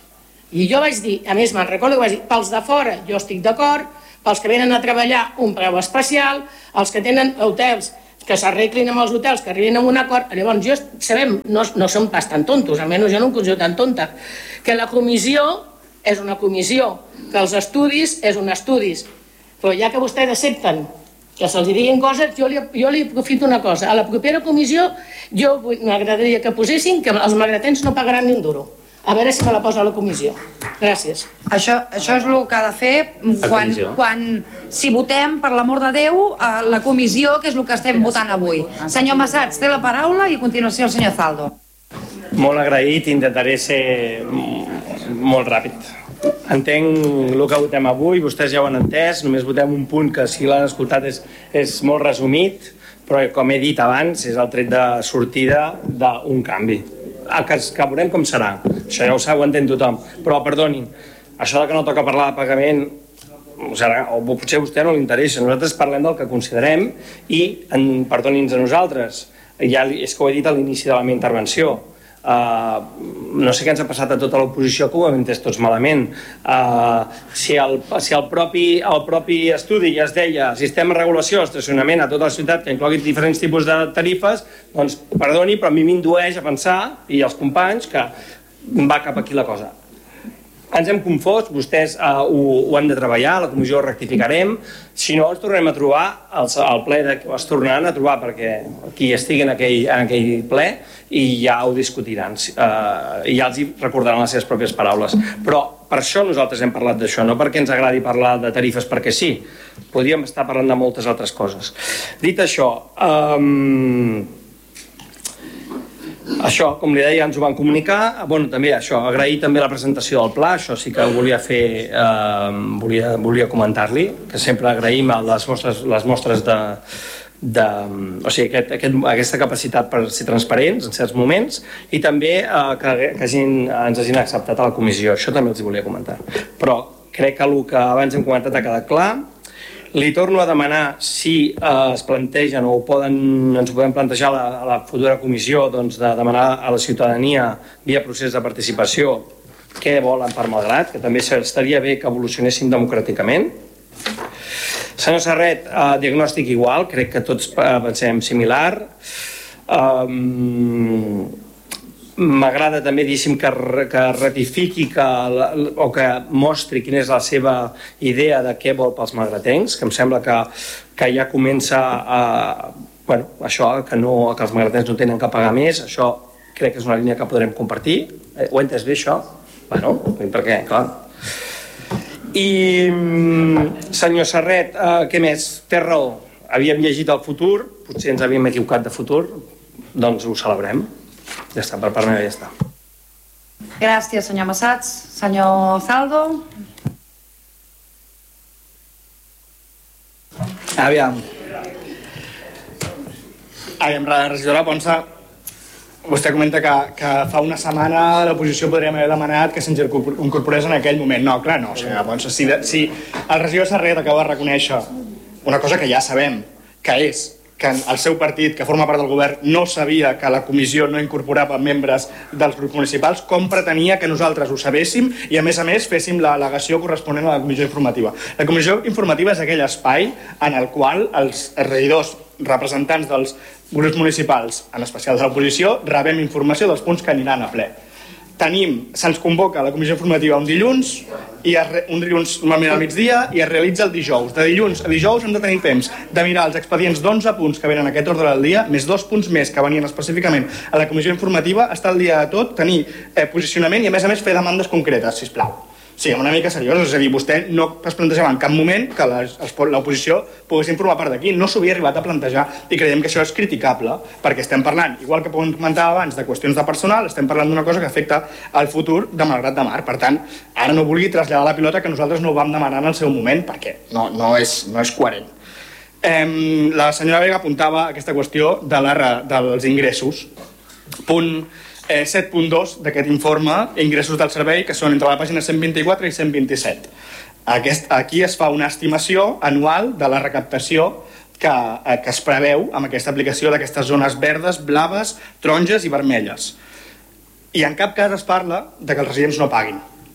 I jo vaig dir, a més me'n recordo que vaig dir, pels de fora jo estic d'acord, pels que venen a treballar un preu especial, els que tenen hotels que s'arreglin amb els hotels, que arribin a un acord. Llavors, jo sabem, no, no som pas tan tontos, almenys jo no em considero tan tonta, que la comissió és una comissió, que els estudis és un estudis, però ja que vostès accepten que se'ls diguin coses, jo li, jo li aprofito una cosa. A la propera comissió jo m'agradaria que posessin que els magratens no pagaran ni un duro. A veure si me la posa a la comissió. Gràcies. Això, això és el que ha de fer quan, quan si votem, per l'amor de Déu, a la comissió, que és el que estem votant avui. Senyor Massats, té la paraula i a continuació el senyor Zaldo. Molt agraït, intentaré ser molt ràpid. Entenc el que votem avui, vostès ja ho han entès, només votem un punt que si l'han escoltat és, és molt resumit, però com he dit abans és el tret de sortida d'un canvi. El que, que veurem com serà, això ja ho sap, ho entén tothom, però perdonin, això de que no toca parlar de pagament o, serà, o potser a vostè no li interessa, nosaltres parlem del que considerem i perdoni'ns a nosaltres, ja és que ho he dit a l'inici de la meva intervenció. Uh, no sé què ens ha passat a tota l'oposició, que ho hem entès tots malament. Uh, si el, si el, propi, el propi estudi ja es deia sistema de regulació, estacionament a tota la ciutat que inclogui diferents tipus de tarifes, doncs perdoni, però a mi m'indueix a pensar, i els companys, que va cap aquí la cosa. Ens hem confós, vostès uh, ho, ho han de treballar, la comissió ho rectificarem, si no ens tornarem a trobar, el, el ple de, es tornaran a trobar perquè qui estigui en aquell, en aquell ple i ja ho discutiran, uh, i ja els hi recordaran les seves pròpies paraules. Però per això nosaltres hem parlat d'això, no perquè ens agradi parlar de tarifes perquè sí, podríem estar parlant de moltes altres coses. Dit això, um, això, com li deia, ens ho van comunicar. Bueno, també això, agrair també la presentació del pla, això sí que ho volia fer, eh, volia, volia comentar-li, que sempre agraïm les mostres, les mostres de, de, o sigui, aquest, aquest, aquesta capacitat per ser transparents en certs moments i també eh, que, que hagin, ens hagin acceptat a la comissió, això també els hi volia comentar. Però crec que el que abans hem comentat ha quedat clar. Li torno a demanar si eh, es plantegen o poden, ens ho podem plantejar a la, a la futura comissió, doncs, de demanar a la ciutadania via procés de participació què volen per Malgrat, que també estaria bé que evolucionéssim democràticament. Senyor Serret, eh, diagnòstic igual, crec que tots pensem similar. Um, M'agrada també, diguéssim, que, que ratifiqui que, o que mostri quina és la seva idea de què vol pels malgratencs, que em sembla que, que ja comença a... Bueno, això, que, no, que els malgratencs no tenen que pagar més, això crec que és una línia que podrem compartir. Eh, ho he entès bé, això? Bueno, perquè, clar... I, senyor Serret, eh, què més? Té raó. Havíem llegit el futur, potser ens havíem equivocat de futur, doncs ho celebrem. Ja està, per part meva ja està. Gràcies, senyor Massats. Senyor Zaldo. Aviam. Aviam, regidora Ponsa, vostè comenta que, que fa una setmana l'oposició podríem haver demanat que se'ns incorporés en aquell moment. No, clar, no, senyora Ponsa. Si, de, si el regidor Serret acaba de reconèixer una cosa que ja sabem, que és que el seu partit, que forma part del govern, no sabia que la comissió no incorporava membres dels grups municipals, com pretenia que nosaltres ho sabéssim i, a més a més, féssim l'al·legació corresponent a la comissió informativa. La comissió informativa és aquell espai en el qual els regidors representants dels grups municipals, en especial de l'oposició, rebem informació dels punts que aniran a ple. Tenim, se'ns convoca a la comissió informativa un dilluns, i es, un dilluns normalment al migdia, i es realitza el dijous. De dilluns a dijous hem de tenir temps de mirar els expedients d'onze punts que venen a aquest ordre del dia, més dos punts més que venien específicament a la comissió informativa, estar al dia de tot, tenir eh, posicionament i, a més a més, fer demandes concretes, sisplau. Siguem una mica seriosos, és a dir, vostè no es plantejava en cap moment que l'oposició pogués formar part d'aquí, no s'ho havia arribat a plantejar i creiem que això és criticable, perquè estem parlant, igual que podem comentar abans, de qüestions de personal, estem parlant d'una cosa que afecta al futur de Malgrat de Mar. Per tant, ara no vulgui traslladar la pilota que nosaltres no ho vam demanar en el seu moment, perquè no, no, és, no és coherent. Eh, la senyora Vega apuntava aquesta qüestió de la, dels ingressos. Punt Eh, set punt dos d'aquest informe, ingressos del servei, que són entre la pàgina cent vint-i-quatre i cent vint-i-set. Aquest, aquí es fa una estimació anual de la recaptació que, eh, que es preveu amb aquesta aplicació d'aquestes zones verdes, blaves, taronges i vermelles. I en cap cas es parla de que els residents no paguin.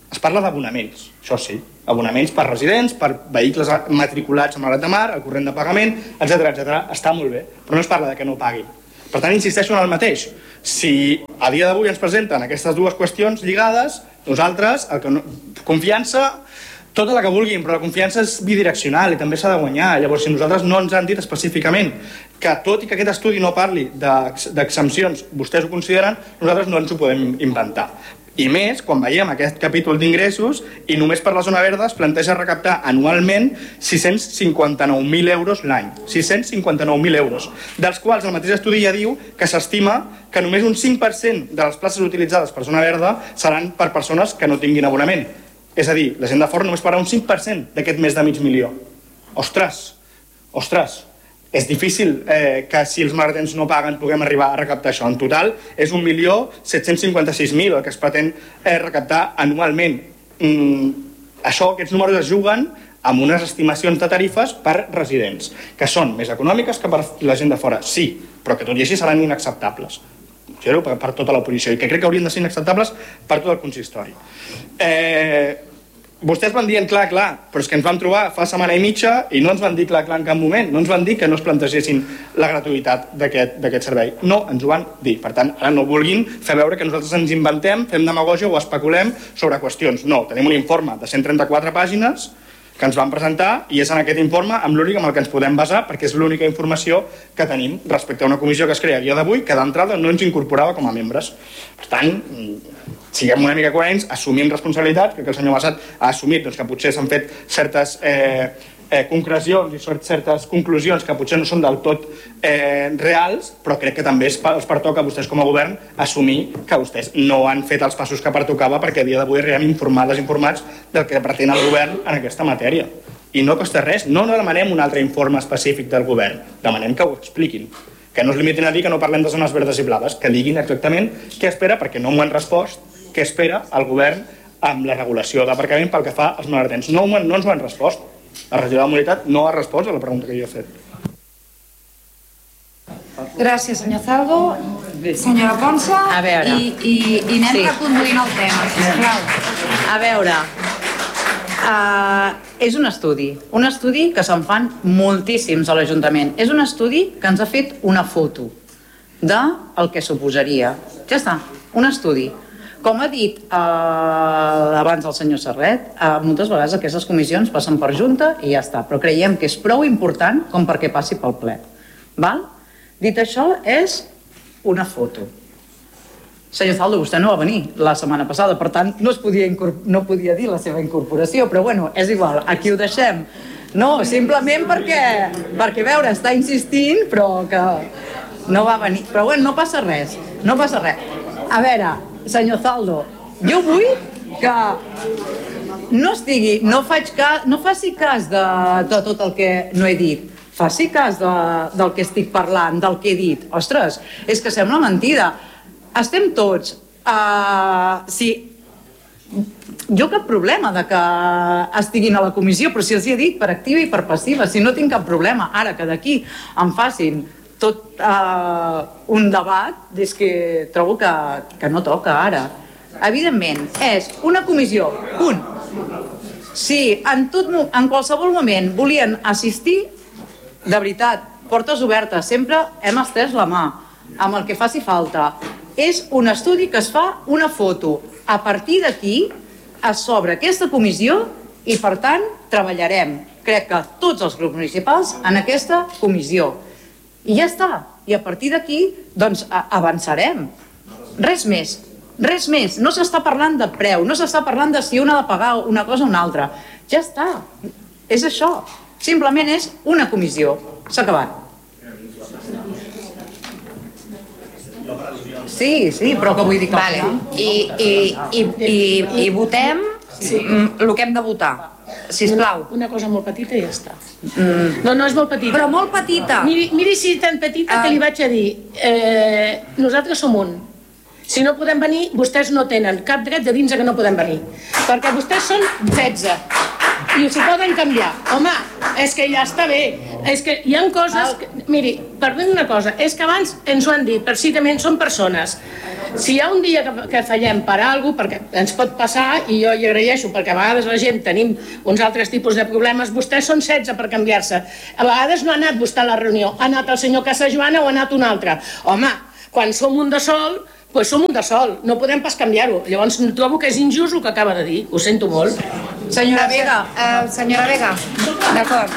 Es parla d'abonaments, això sí, abonaments per residents, per vehicles matriculats amb la de mar, el corrent de pagament, etcètera, etcètera. Està molt bé, però no es parla de que no paguin. Per tant, insisteixo en el mateix. Si a dia d'avui ens presenten aquestes dues qüestions lligades, nosaltres, el que no... confiança, tota la que vulguin, però la confiança és bidireccional i també s'ha de guanyar. Llavors, si nosaltres no ens han dit específicament que tot i que aquest estudi no parli d'exempcions, vostès ho consideren, nosaltres no ens ho podem inventar. I més, quan veiem aquest capítol d'ingressos i només per la zona verda es planteja recaptar anualment sis-cents cinquanta-nou mil euros l'any. sis-cents cinquanta-nou mil euros, dels quals el mateix estudi ja diu que s'estima que només un cinc per cent de les places utilitzades per zona verda seran per persones que no tinguin abonament. És a dir, la gent de fora només pagarà un cinc per cent d'aquest més de mig milió. Ostres, ostres, és difícil eh, que si els magatzems no paguen puguem arribar a recaptar això. En total és un milió set-cents cinquanta-sis mil el que es pretén eh, recaptar anualment. Mm, això, aquests números es juguen amb unes estimacions de tarifes per residents, que són més econòmiques que per la gent de fora, sí, però que tot i així seran inacceptables. Per, per tota l'oposició, i que crec que haurien de ser inacceptables per tot el consistori. Eh... Vostès van dient clar, clar, però és que ens vam trobar fa setmana i mitja i no ens van dir clar, clar en cap moment, no ens van dir que no es plantegessin la gratuïtat d'aquest servei. No, ens ho van dir. Per tant, ara no vulguin fer veure que nosaltres ens inventem, fem demagògia o especulem sobre qüestions. No, tenim un informe de cent trenta-quatre pàgines que ens van presentar i és en aquest informe amb l'únic amb el que ens podem basar perquè és l'única informació que tenim respecte a una comissió que es crea a dia d'avui que d'entrada no ens incorporava com a membres. Per tant, siguem una mica coherents, assumim responsabilitats, crec que el senyor Bassat ha assumit doncs, que potser s'han fet certes eh, eh, concrecions i certes conclusions que potser no són del tot eh, reals, però crec que també els pertoca a vostès com a govern assumir que vostès no han fet els passos que pertocava perquè a dia d'avui arribem informades, informats del que pretén el govern en aquesta matèria. I no costa res, no, no demanem un altre informe específic del govern, demanem que ho expliquin. Que no es limitin a dir que no parlem de zones verdes i blaves, que diguin exactament què espera, perquè no m'ho han respost, què espera el govern amb la regulació d'aparcament pel que fa als magatzems. No, no ens ho han respost. La regidora de Mobilitat no ha respost a la pregunta que jo he fet. Gràcies, senyor Zaldo. Senyora Ponsa, a veure. i, i, i anem sí. reconduint el tema, sisplau. A veure, uh, és un estudi, un estudi que se'n fan moltíssims a l'Ajuntament. És un estudi que ens ha fet una foto del que suposaria. Ja està, un estudi. Com ha dit eh, abans el senyor Serret, eh, moltes vegades aquestes comissions passen per junta i ja està, però creiem que és prou important com perquè passi pel ple. Val? Dit això, és una foto. Senyor Zaldo, vostè no va venir la setmana passada, per tant no es podia, no podia dir la seva incorporació, però bueno, és igual, aquí ho deixem. No, simplement perquè, perquè veure, està insistint, però que no va venir. Però bueno, no passa res, no passa res. A veure, senyor Zaldo, jo vull que no estigui, no, faig cas, no faci cas de, de tot el que no he dit, faci cas de, del que estic parlant, del que he dit. Ostres, és que sembla mentida. Estem tots, uh, si... Jo cap problema de que estiguin a la comissió, però si els hi he dit per activa i per passiva, si no tinc cap problema. Ara que d'aquí em facin tot uh, un debat, és que trobo que, que no toca ara. Evidentment, és una comissió, punt. Si en, tot, en qualsevol moment volien assistir, de veritat, portes obertes, sempre hem estès la mà, amb el que faci falta. És un estudi que es fa una foto. A partir d'aquí es s'obre aquesta comissió i, per tant, treballarem, crec que tots els grups municipals, en aquesta comissió. I ja està. I a partir d'aquí, doncs, avançarem. Res més. Res més. No s'està parlant de preu, no s'està parlant de si un ha de pagar una cosa o una altra. Ja està. És això. Simplement és una comissió. S'ha acabat. Sí, sí, però que vull dir que... Vale. I, i, i, i, i votem sí. el que hem de votar. Sisplau. Una cosa molt petita i ja està. Mm. No, no és molt petita. Però molt petita. Miri, miri si és tan petita ah. que li vaig a dir. Eh, nosaltres som un. Si no podem venir, vostès no tenen cap dret de dir-nos que no podem venir. Perquè vostès són setze. i s'ho poden canviar. Home, és que ja està bé. És que hi ha coses... Que, miri, perdoni una cosa, és que abans ens ho han dit, precisament són persones. Si hi ha un dia que, que fallem per alguna cosa, perquè ens pot passar, i jo hi agraeixo, perquè a vegades la gent tenim uns altres tipus de problemes, vostès són setze per canviar-se. A vegades no ha anat vostè a la reunió, ha anat el senyor Casajoana o ha anat un altre. Home, quan som un de sol... Doncs som un de sol, no podem pas canviar-ho. Llavors trobo que és injust el que acaba de dir, ho sento molt. Senyora Vega, eh, senyora Vega, d'acord.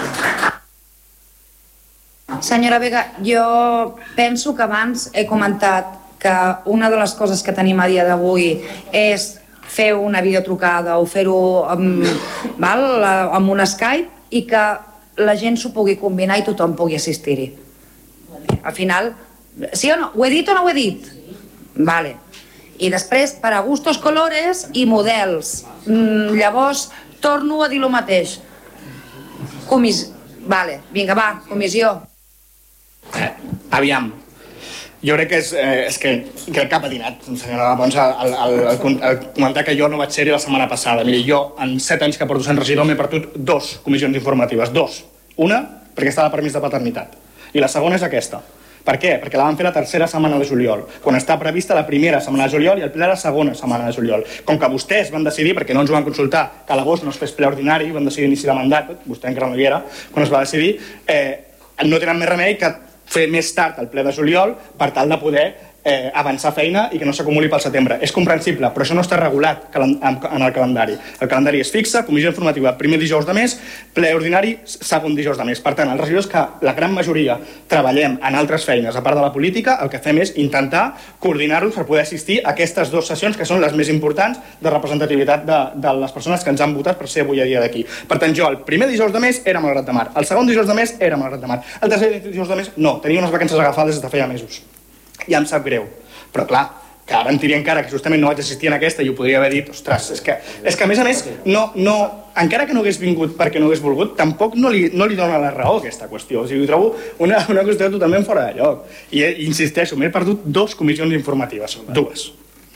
Senyora Vega, jo penso que abans he comentat que una de les coses que tenim a dia d'avui és fer una videotrucada o fer-ho amb, val, amb un Skype i que la gent s'ho pugui combinar i tothom pugui assistir-hi. Al final, sí o no? Ho he dit o no ho he dit? Vale. I després, per a gustos colores i models. Mm, llavors, torno a dir el mateix. Comis... Vale, vinga, va, comissió. Eh, aviam. Jo crec que és, eh, és que crec que ha patinat, senyora Ponsa, el, el, el, el comentar que jo no vaig ser-hi la setmana passada. Miri, jo, en set anys que porto sent regidor, m'he perdut dos comissions informatives, dos. Una, perquè estava permís de paternitat. I la segona és aquesta. Per què? Perquè la van fer la tercera setmana de juliol, quan està prevista la primera setmana de juliol i el ple la segona setmana de juliol. Com que vostès van decidir, perquè no ens ho van consultar, que a l'agost no es fes ple ordinari, van decidir inici de mandat, vostè encara no hi era, quan es va decidir, eh, no tenen més remei que fer més tard el ple de juliol per tal de poder eh, avançar feina i que no s'acumuli pel setembre. És comprensible, però això no està regulat en el calendari. El calendari és fixe, comissió informativa primer dijous de mes, ple ordinari segon dijous de mes. Per tant, els regidors que la gran majoria treballem en altres feines, a part de la política, el que fem és intentar coordinar-los per poder assistir a aquestes dues sessions que són les més importants de representativitat de, de les persones que ens han votat per ser avui a dia d'aquí. Per tant, jo el primer dijous de mes era Malgrat de Mar, el segon dijous de mes era Malgrat de Mar, el tercer dijous de mes no, tenia unes vacances agafades des de feia mesos. Ja em sap greu, però clar, que ara em diria encara que justament no vaig assistir en aquesta i ho podria haver dit, ostres, és que, és que a més a més, no, no, encara que no hagués vingut perquè no hagués volgut, tampoc no li, no li dona la raó aquesta qüestió. O sigui, ho trobo una, una qüestió totalment fora de lloc. I eh, insisteixo, m'he perdut dos comissions informatives, dues.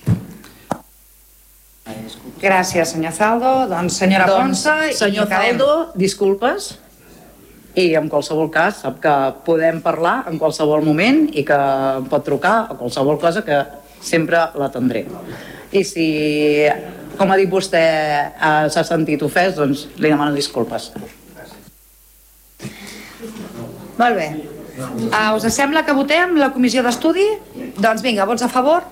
Gràcies, senyor Zaldo. Doncs, senyora Doncs, Ponsa... senyor Zaldo, disculpes. I en qualsevol cas sap que podem parlar en qualsevol moment i que em pot trucar a qualsevol cosa que sempre l'atendré. I si, com ha dit vostè, eh, s'ha sentit ofès, doncs li demano disculpes. Molt bé. Uh, us sembla que votem la comissió d'estudi? Doncs vinga, vots a favor?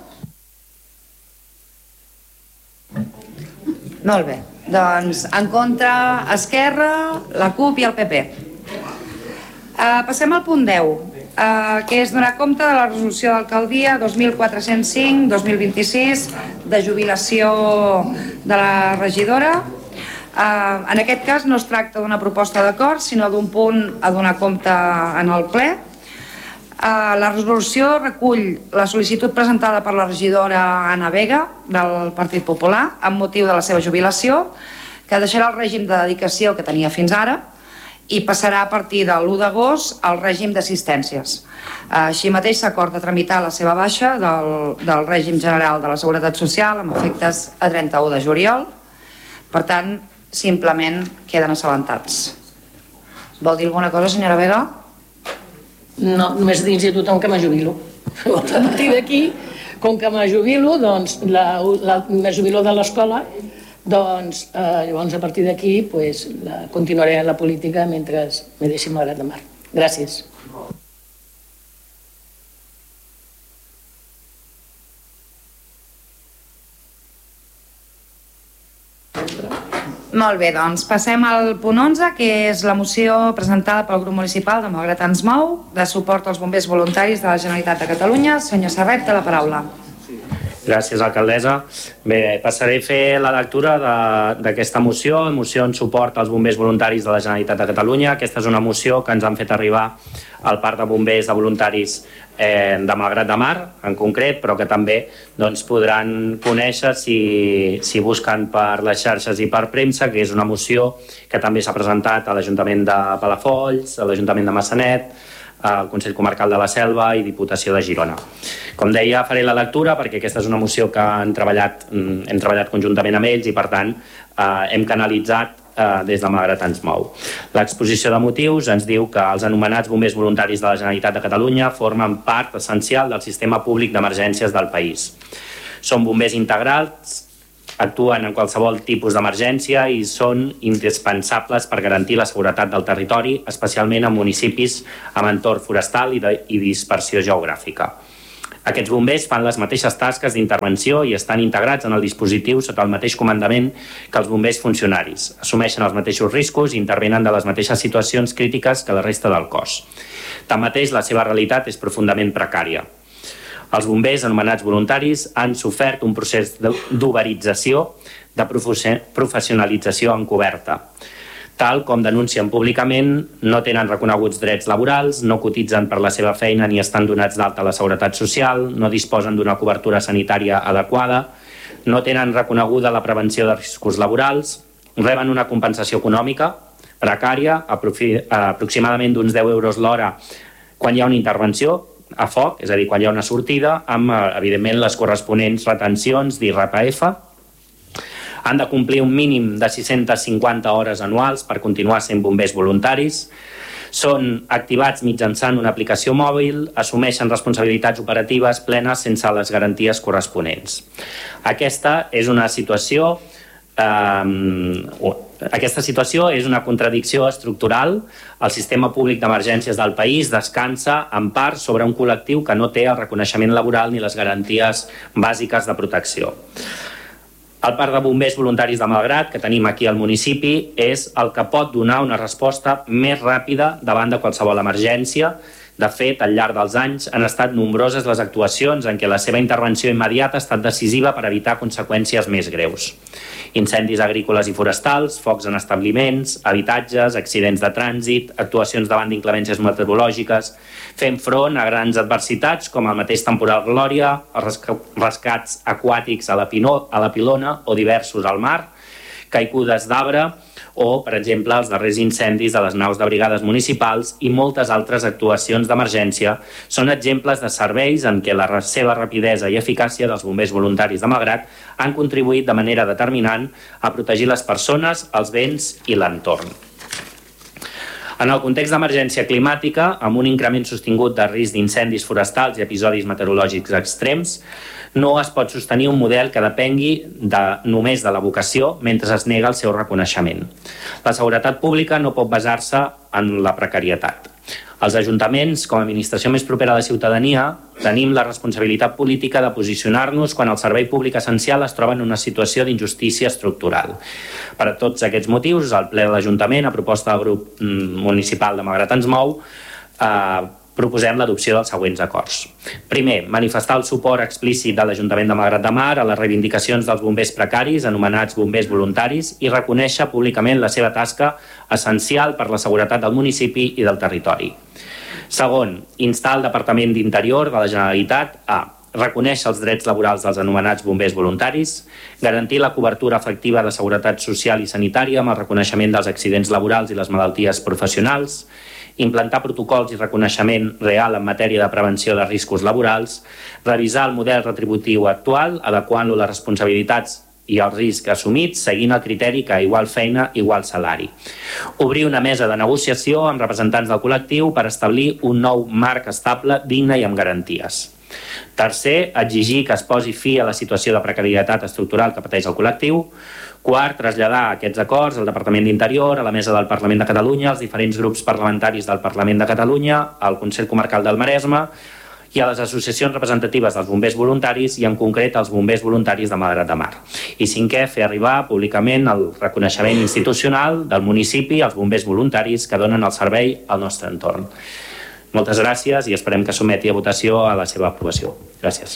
Molt bé. Doncs en contra, Esquerra, la CUP i el P P. Uh, passem al punt deu, uh, que és donar compte de la resolució d'alcaldia dos mil quatre-cents cinc dos mil vint-i-sis de jubilació de la regidora. Uh, en aquest cas no es tracta d'una proposta d'acord, sinó d'un punt a donar compte en el ple. Uh, la resolució recull la sol·licitud presentada per la regidora Anna Vega del Partit Popular amb motiu de la seva jubilació, que deixarà el règim de dedicació que tenia fins ara i passarà a partir de l'u d'agost al règim d'assistències. Així mateix s'acorda tramitar la seva baixa del, del règim general de la Seguretat Social amb efectes a trenta-u de juliol. Per tant, simplement queden assabentats. Vol dir alguna cosa, senyora Vega? No, només dir a tothom que me jubilo. A partir d'aquí, com que me jubilo, doncs, la, la, me jubilo de l'escola, doncs eh, llavors a partir d'aquí pues, la, continuaré en la política mentre me deixi Malgrat de Mar. Gràcies. Molt bé, doncs passem al punt onze, que és la moció presentada pel grup municipal de Malgrat ens mou, de suport als bombers voluntaris de la Generalitat de Catalunya. Senyor Serret, té la paraula. Gràcies, alcaldessa. Bé, passaré a fer la lectura d'aquesta moció, moció en suport als bombers voluntaris de la Generalitat de Catalunya. Aquesta és una moció que ens han fet arribar al Parc de Bombers de Voluntaris eh, de Malgrat de Mar, en concret, però que també doncs, podran conèixer si, si busquen per les xarxes i per premsa, que és una moció que també s'ha presentat a l'Ajuntament de Palafolls, a l'Ajuntament de Massanet, al Consell Comarcal de la Selva i Diputació de Girona. Com deia, faré la lectura perquè aquesta és una moció que hem treballat, hem treballat conjuntament amb ells i, per tant, eh, hem canalitzat eh, des de Malgrat ens mou. L'exposició de motius ens diu que els anomenats bombers voluntaris de la Generalitat de Catalunya formen part essencial del sistema públic d'emergències del país. Són bombers integrals, actuen en qualsevol tipus d'emergència i són indispensables per garantir la seguretat del territori, especialment en municipis amb entorn forestal i, de, i dispersió geogràfica. Aquests bombers fan les mateixes tasques d'intervenció i estan integrats en el dispositiu sota el mateix comandament que els bombers funcionaris. Assumeixen els mateixos riscos i intervenen de les mateixes situacions crítiques que la resta del cos. Tanmateix, la seva realitat és profundament precària. Els bombers anomenats voluntaris han sofert un procés d'uberització, de professionalització encoberta. Tal com denuncien públicament, no tenen reconeguts drets laborals, no cotitzen per la seva feina ni estan donats d'alta a la Seguretat Social, no disposen d'una cobertura sanitària adequada, no tenen reconeguda la prevenció de riscos laborals, reben una compensació econòmica precària, aproximadament d'uns deu euros l'hora quan hi ha una intervenció a foc, és a dir, quan hi ha una sortida, amb, evidentment, les corresponents retencions d'I R P F. Han de complir un mínim de sis-centes cinquanta hores anuals per continuar sent bombers voluntaris. Són activats mitjançant una aplicació mòbil, assumeixen responsabilitats operatives plenes sense les garanties corresponents. Aquesta és una situació eh, aquesta situació és una contradicció estructural. El sistema públic d'emergències del país descansa en part sobre un col·lectiu que no té el reconeixement laboral ni les garanties bàsiques de protecció. El parc de bombers voluntaris de Malgrat, que tenim aquí al municipi, és el que pot donar una resposta més ràpida davant de qualsevol emergència. De fet, al llarg dels anys han estat nombroses les actuacions en què la seva intervenció immediata ha estat decisiva per evitar conseqüències més greus. Incendis agrícoles i forestals, focs en establiments, habitatges, accidents de trànsit, actuacions davant d'inclemències meteorològiques, fent front a grans adversitats com el mateix temporal Glòria, els rescats aquàtics a la, Pinó, a la Pilona o diversos al mar, caigudes d'arbre o, per exemple, els darrers incendis de les naus de brigades municipals i moltes altres actuacions d'emergència són exemples de serveis en què la seva rapidesa i eficàcia dels bombers voluntaris de Malgrat han contribuït de manera determinant a protegir les persones, els béns i l'entorn. En el context d'emergència climàtica, amb un increment sostingut de risc d'incendis forestals i episodis meteorològics extrems, no es pot sostenir un model que depengui de, només de la vocació mentre es nega el seu reconeixement. La seguretat pública no pot basar-se en la precarietat. Els ajuntaments, com a administració més propera a la ciutadania, tenim la responsabilitat política de posicionar-nos quan el servei públic essencial es troba en una situació d'injustícia estructural. Per a tots aquests motius, el ple de l'Ajuntament, a proposta del grup municipal de Malgrat ens mou, eh, proposem l'adopció dels següents acords. Primer, manifestar el suport explícit de l'Ajuntament de Malgrat de Mar a les reivindicacions dels bombers precaris, anomenats bombers voluntaris, i reconèixer públicament la seva tasca essencial per la seguretat del municipi i del territori. Segon, instar el Departament d'Interior de la Generalitat a reconèixer els drets laborals dels anomenats bombers voluntaris, garantir la cobertura efectiva de seguretat social i sanitària amb el reconeixement dels accidents laborals i les malalties professionals, implantar protocols i reconeixement real en matèria de prevenció de riscos laborals, revisar el model retributiu actual, adequant-lo a les responsabilitats i el risc assumits, seguint el criteri que igual feina, igual salari. Obrir una mesa de negociació amb representants del col·lectiu per establir un nou marc estable, digne i amb garanties. Tercer, exigir que es posi fi a la situació de precarietat estructural que pateix el col·lectiu. Quart, traslladar aquests acords al Departament d'Interior, a la Mesa del Parlament de Catalunya, als diferents grups parlamentaris del Parlament de Catalunya, al Consell Comarcal del Maresme i a les associacions representatives dels bombers voluntaris i en concret als bombers voluntaris de Malgrat de Mar. I cinquè, fer arribar públicament el reconeixement institucional del municipi als bombers voluntaris que donen el servei al nostre entorn. Moltes gràcies i esperem que sotmeti a votació a la seva aprovació. Gràcies.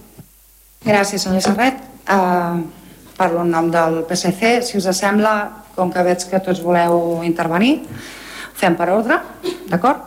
Gràcies, senyor Serret. Uh, parlo en nom del P S C. Si us sembla, com que veig que tots voleu intervenir, fem per ordre, d'acord?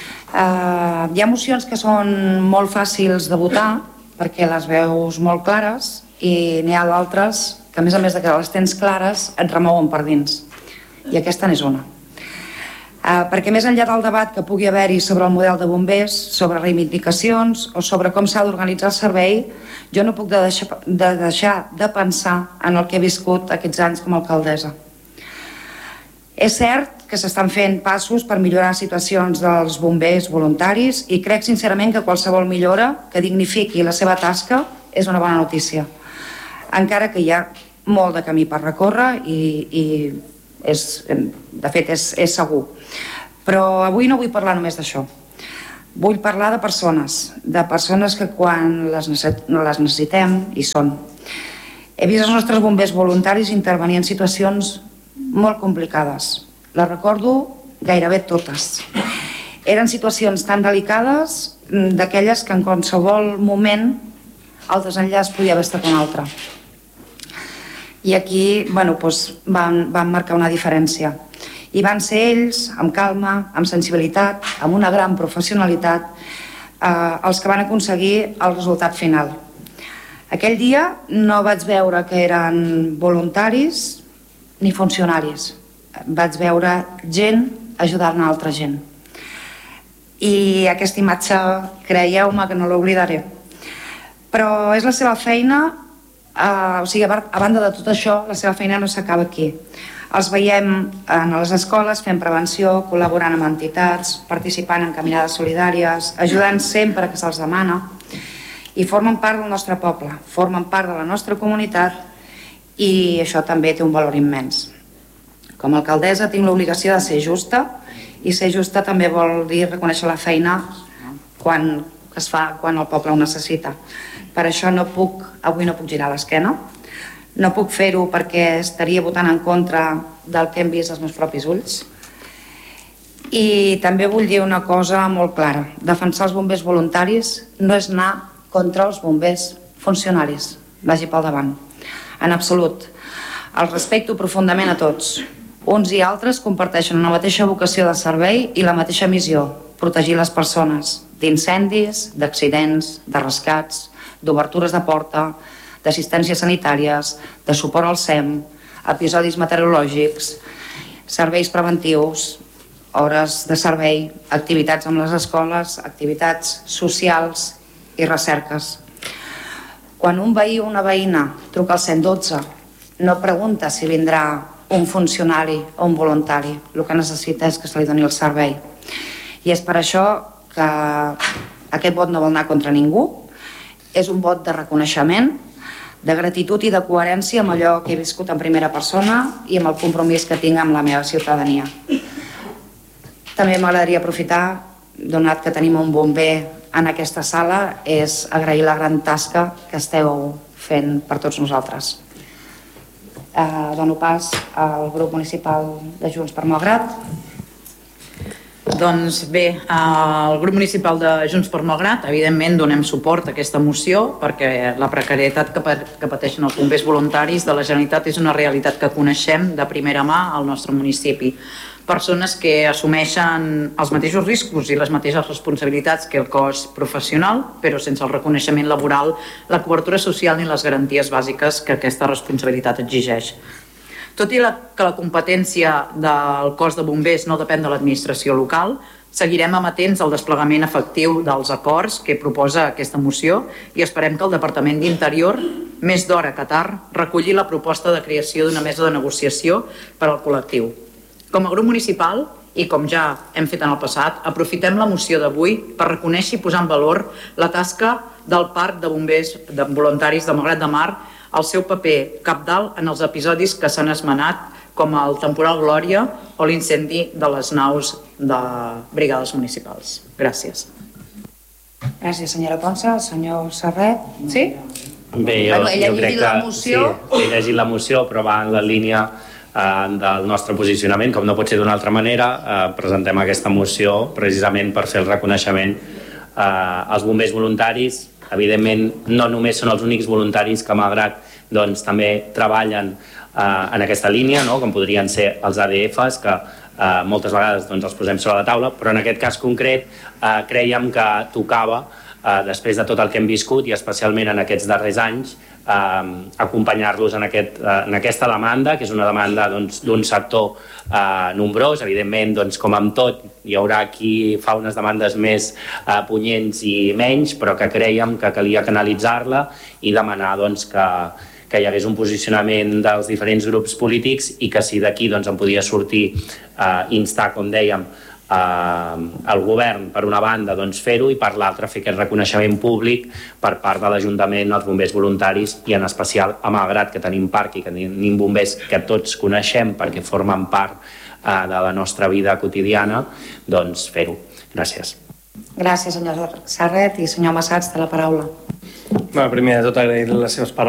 Uh, hi ha mocions que són molt fàcils de votar perquè les veus molt clares i n'hi ha d'altres que, a més a més de que les tens clares, et remouen per dins. I aquesta n'és una. perquè més enllà del debat que pugui haver-hi sobre el model de bombers, sobre reivindicacions o sobre com s'ha d'organitzar el servei, jo no puc de deixar, de deixar de pensar en el que he viscut aquests anys com a alcaldessa. És cert que s'estan fent passos per millorar situacions dels bombers voluntaris i crec sincerament que qualsevol millora que dignifiqui la seva tasca és una bona notícia, encara que hi ha molt de camí per recórrer i, i és, de fet és, és segur. Però avui no vull parlar només d'això. Vull parlar de persones, de persones que quan les necessitem hi són. He vist els nostres bombers voluntaris intervenir en situacions molt complicades. Les recordo gairebé totes. Eren situacions tan delicades, d'aquelles que en qualsevol moment el desenllaç podia haver estat un altre. I aquí bueno, doncs van, van marcar una diferència. I van ser ells, amb calma, amb sensibilitat, amb una gran professionalitat, eh, els que van aconseguir el resultat final. Aquell dia no vaig veure que eren voluntaris ni funcionaris. Vaig veure gent ajudant a altra gent. I aquesta imatge, creieu-me que no l'oblidaré. Però és la seva feina. Uh, o sigui, a banda de tot això, la seva feina no s'acaba aquí. Els veiem en les escoles fent prevenció, col·laborant amb entitats, participant en caminades solidàries, ajudant sempre que se'ls demana, i formen part del nostre poble, formen part de la nostra comunitat, i això també té un valor immens. Com a alcaldessa tinc l'obligació de ser justa, i ser justa també vol dir reconèixer la feina quan es fa quan el poble ho necessita. Per això no puc, avui no puc girar l'esquena, no puc fer-ho perquè estaria votant en contra del que hem vist als meus propis ulls. I també vull dir una cosa molt clara. Defensar els bombers voluntaris no és anar contra els bombers funcionaris. Vagi pel davant. En absolut. Els respecto profundament a tots. Uns i altres comparteixen una mateixa vocació de servei i la mateixa missió, protegir les persones d'incendis, d'accidents, de rescats, d'obertures de porta, d'assistències sanitàries, de suport al S E M, episodis meteorològics, serveis preventius, hores de servei, activitats amb les escoles, activitats socials i recerques. Quan un veí o una veïna truca al cent dotze, no pregunta si vindrà un funcionari o un voluntari. El que necessita és que se li doni el servei. I és per això que aquest vot no vol anar contra ningú. És un vot de reconeixement, de gratitud i de coherència amb allò que he viscut en primera persona i amb el compromís que tinc amb la meva ciutadania. També m'agradaria aprofitar, donat que tenim un bomber en aquesta sala, és agrair la gran tasca que esteu fent per tots nosaltres. Eh, dono pas al grup municipal de Junts per Malgrat. Doncs bé, el grup municipal de Junts per Malgrat, evidentment donem suport a aquesta moció perquè la precarietat que pateixen els bombers voluntaris de la Generalitat és una realitat que coneixem de primera mà al nostre municipi. Persones que assumeixen els mateixos riscos i les mateixes responsabilitats que el cos professional, però sense el reconeixement laboral, la cobertura social ni les garanties bàsiques que aquesta responsabilitat exigeix. Tot i que la competència del cos de bombers no depèn de l'administració local, seguirem amatents al desplegament efectiu dels acords que proposa aquesta moció i esperem que el Departament d'Interior, més d'hora que tard, reculli la proposta de creació d'una mesa de negociació per al col·lectiu. Com a grup municipal, i com ja hem fet en el passat, aprofitem la moció d'avui per reconèixer i posar en valor la tasca del Parc de Bombers Voluntaris de Malgrat de Mar, el seu paper cabdal en els episodis que s'han esmenat, com el temporal Glòria o l'incendi de les naus de brigades municipals. Gràcies. Gràcies, senyora Ponsa. El senyor Serret. Sí? Bé, jo, jo crec que sí, he llegit la moció, però va en la línia eh, del nostre posicionament, com no pot ser d'una altra manera. Eh, presentem aquesta moció precisament per fer el reconeixement eh, als bombers voluntaris. Evidentment, no només són els únics voluntaris que, malgrat doncs, també treballen eh, en aquesta línia, no? Com podrien ser els A D Fs, que eh, moltes vegades doncs, els posem sobre la taula, però en aquest cas concret eh, creiem que tocava eh, després de tot el que hem viscut i especialment en aquests darrers anys, eh, acompanyar-los en, aquest, eh, en aquesta demanda, que és una demanda doncs, d'un sector eh, nombrós. Evidentment, doncs, com amb tot, hi haurà qui fa unes demandes més eh, punyents i menys, però que creiem que calia canalitzar-la i demanar doncs, que, que hi hagués un posicionament dels diferents grups polítics i que si d'aquí doncs, en podia sortir eh, instar, com dèiem, el govern per una banda doncs, fer-ho i per l'altra fer aquest reconeixement públic per part de l'Ajuntament als bombers voluntaris i en especial a Malgrat que tenim parc i que tenim bombers que tots coneixem perquè formen part eh, de la nostra vida quotidiana, doncs fer-ho. Gràcies. Gràcies, senyor Serret, i senyor Massats, té la paraula. Bueno, primer de tot agrair les seves paraules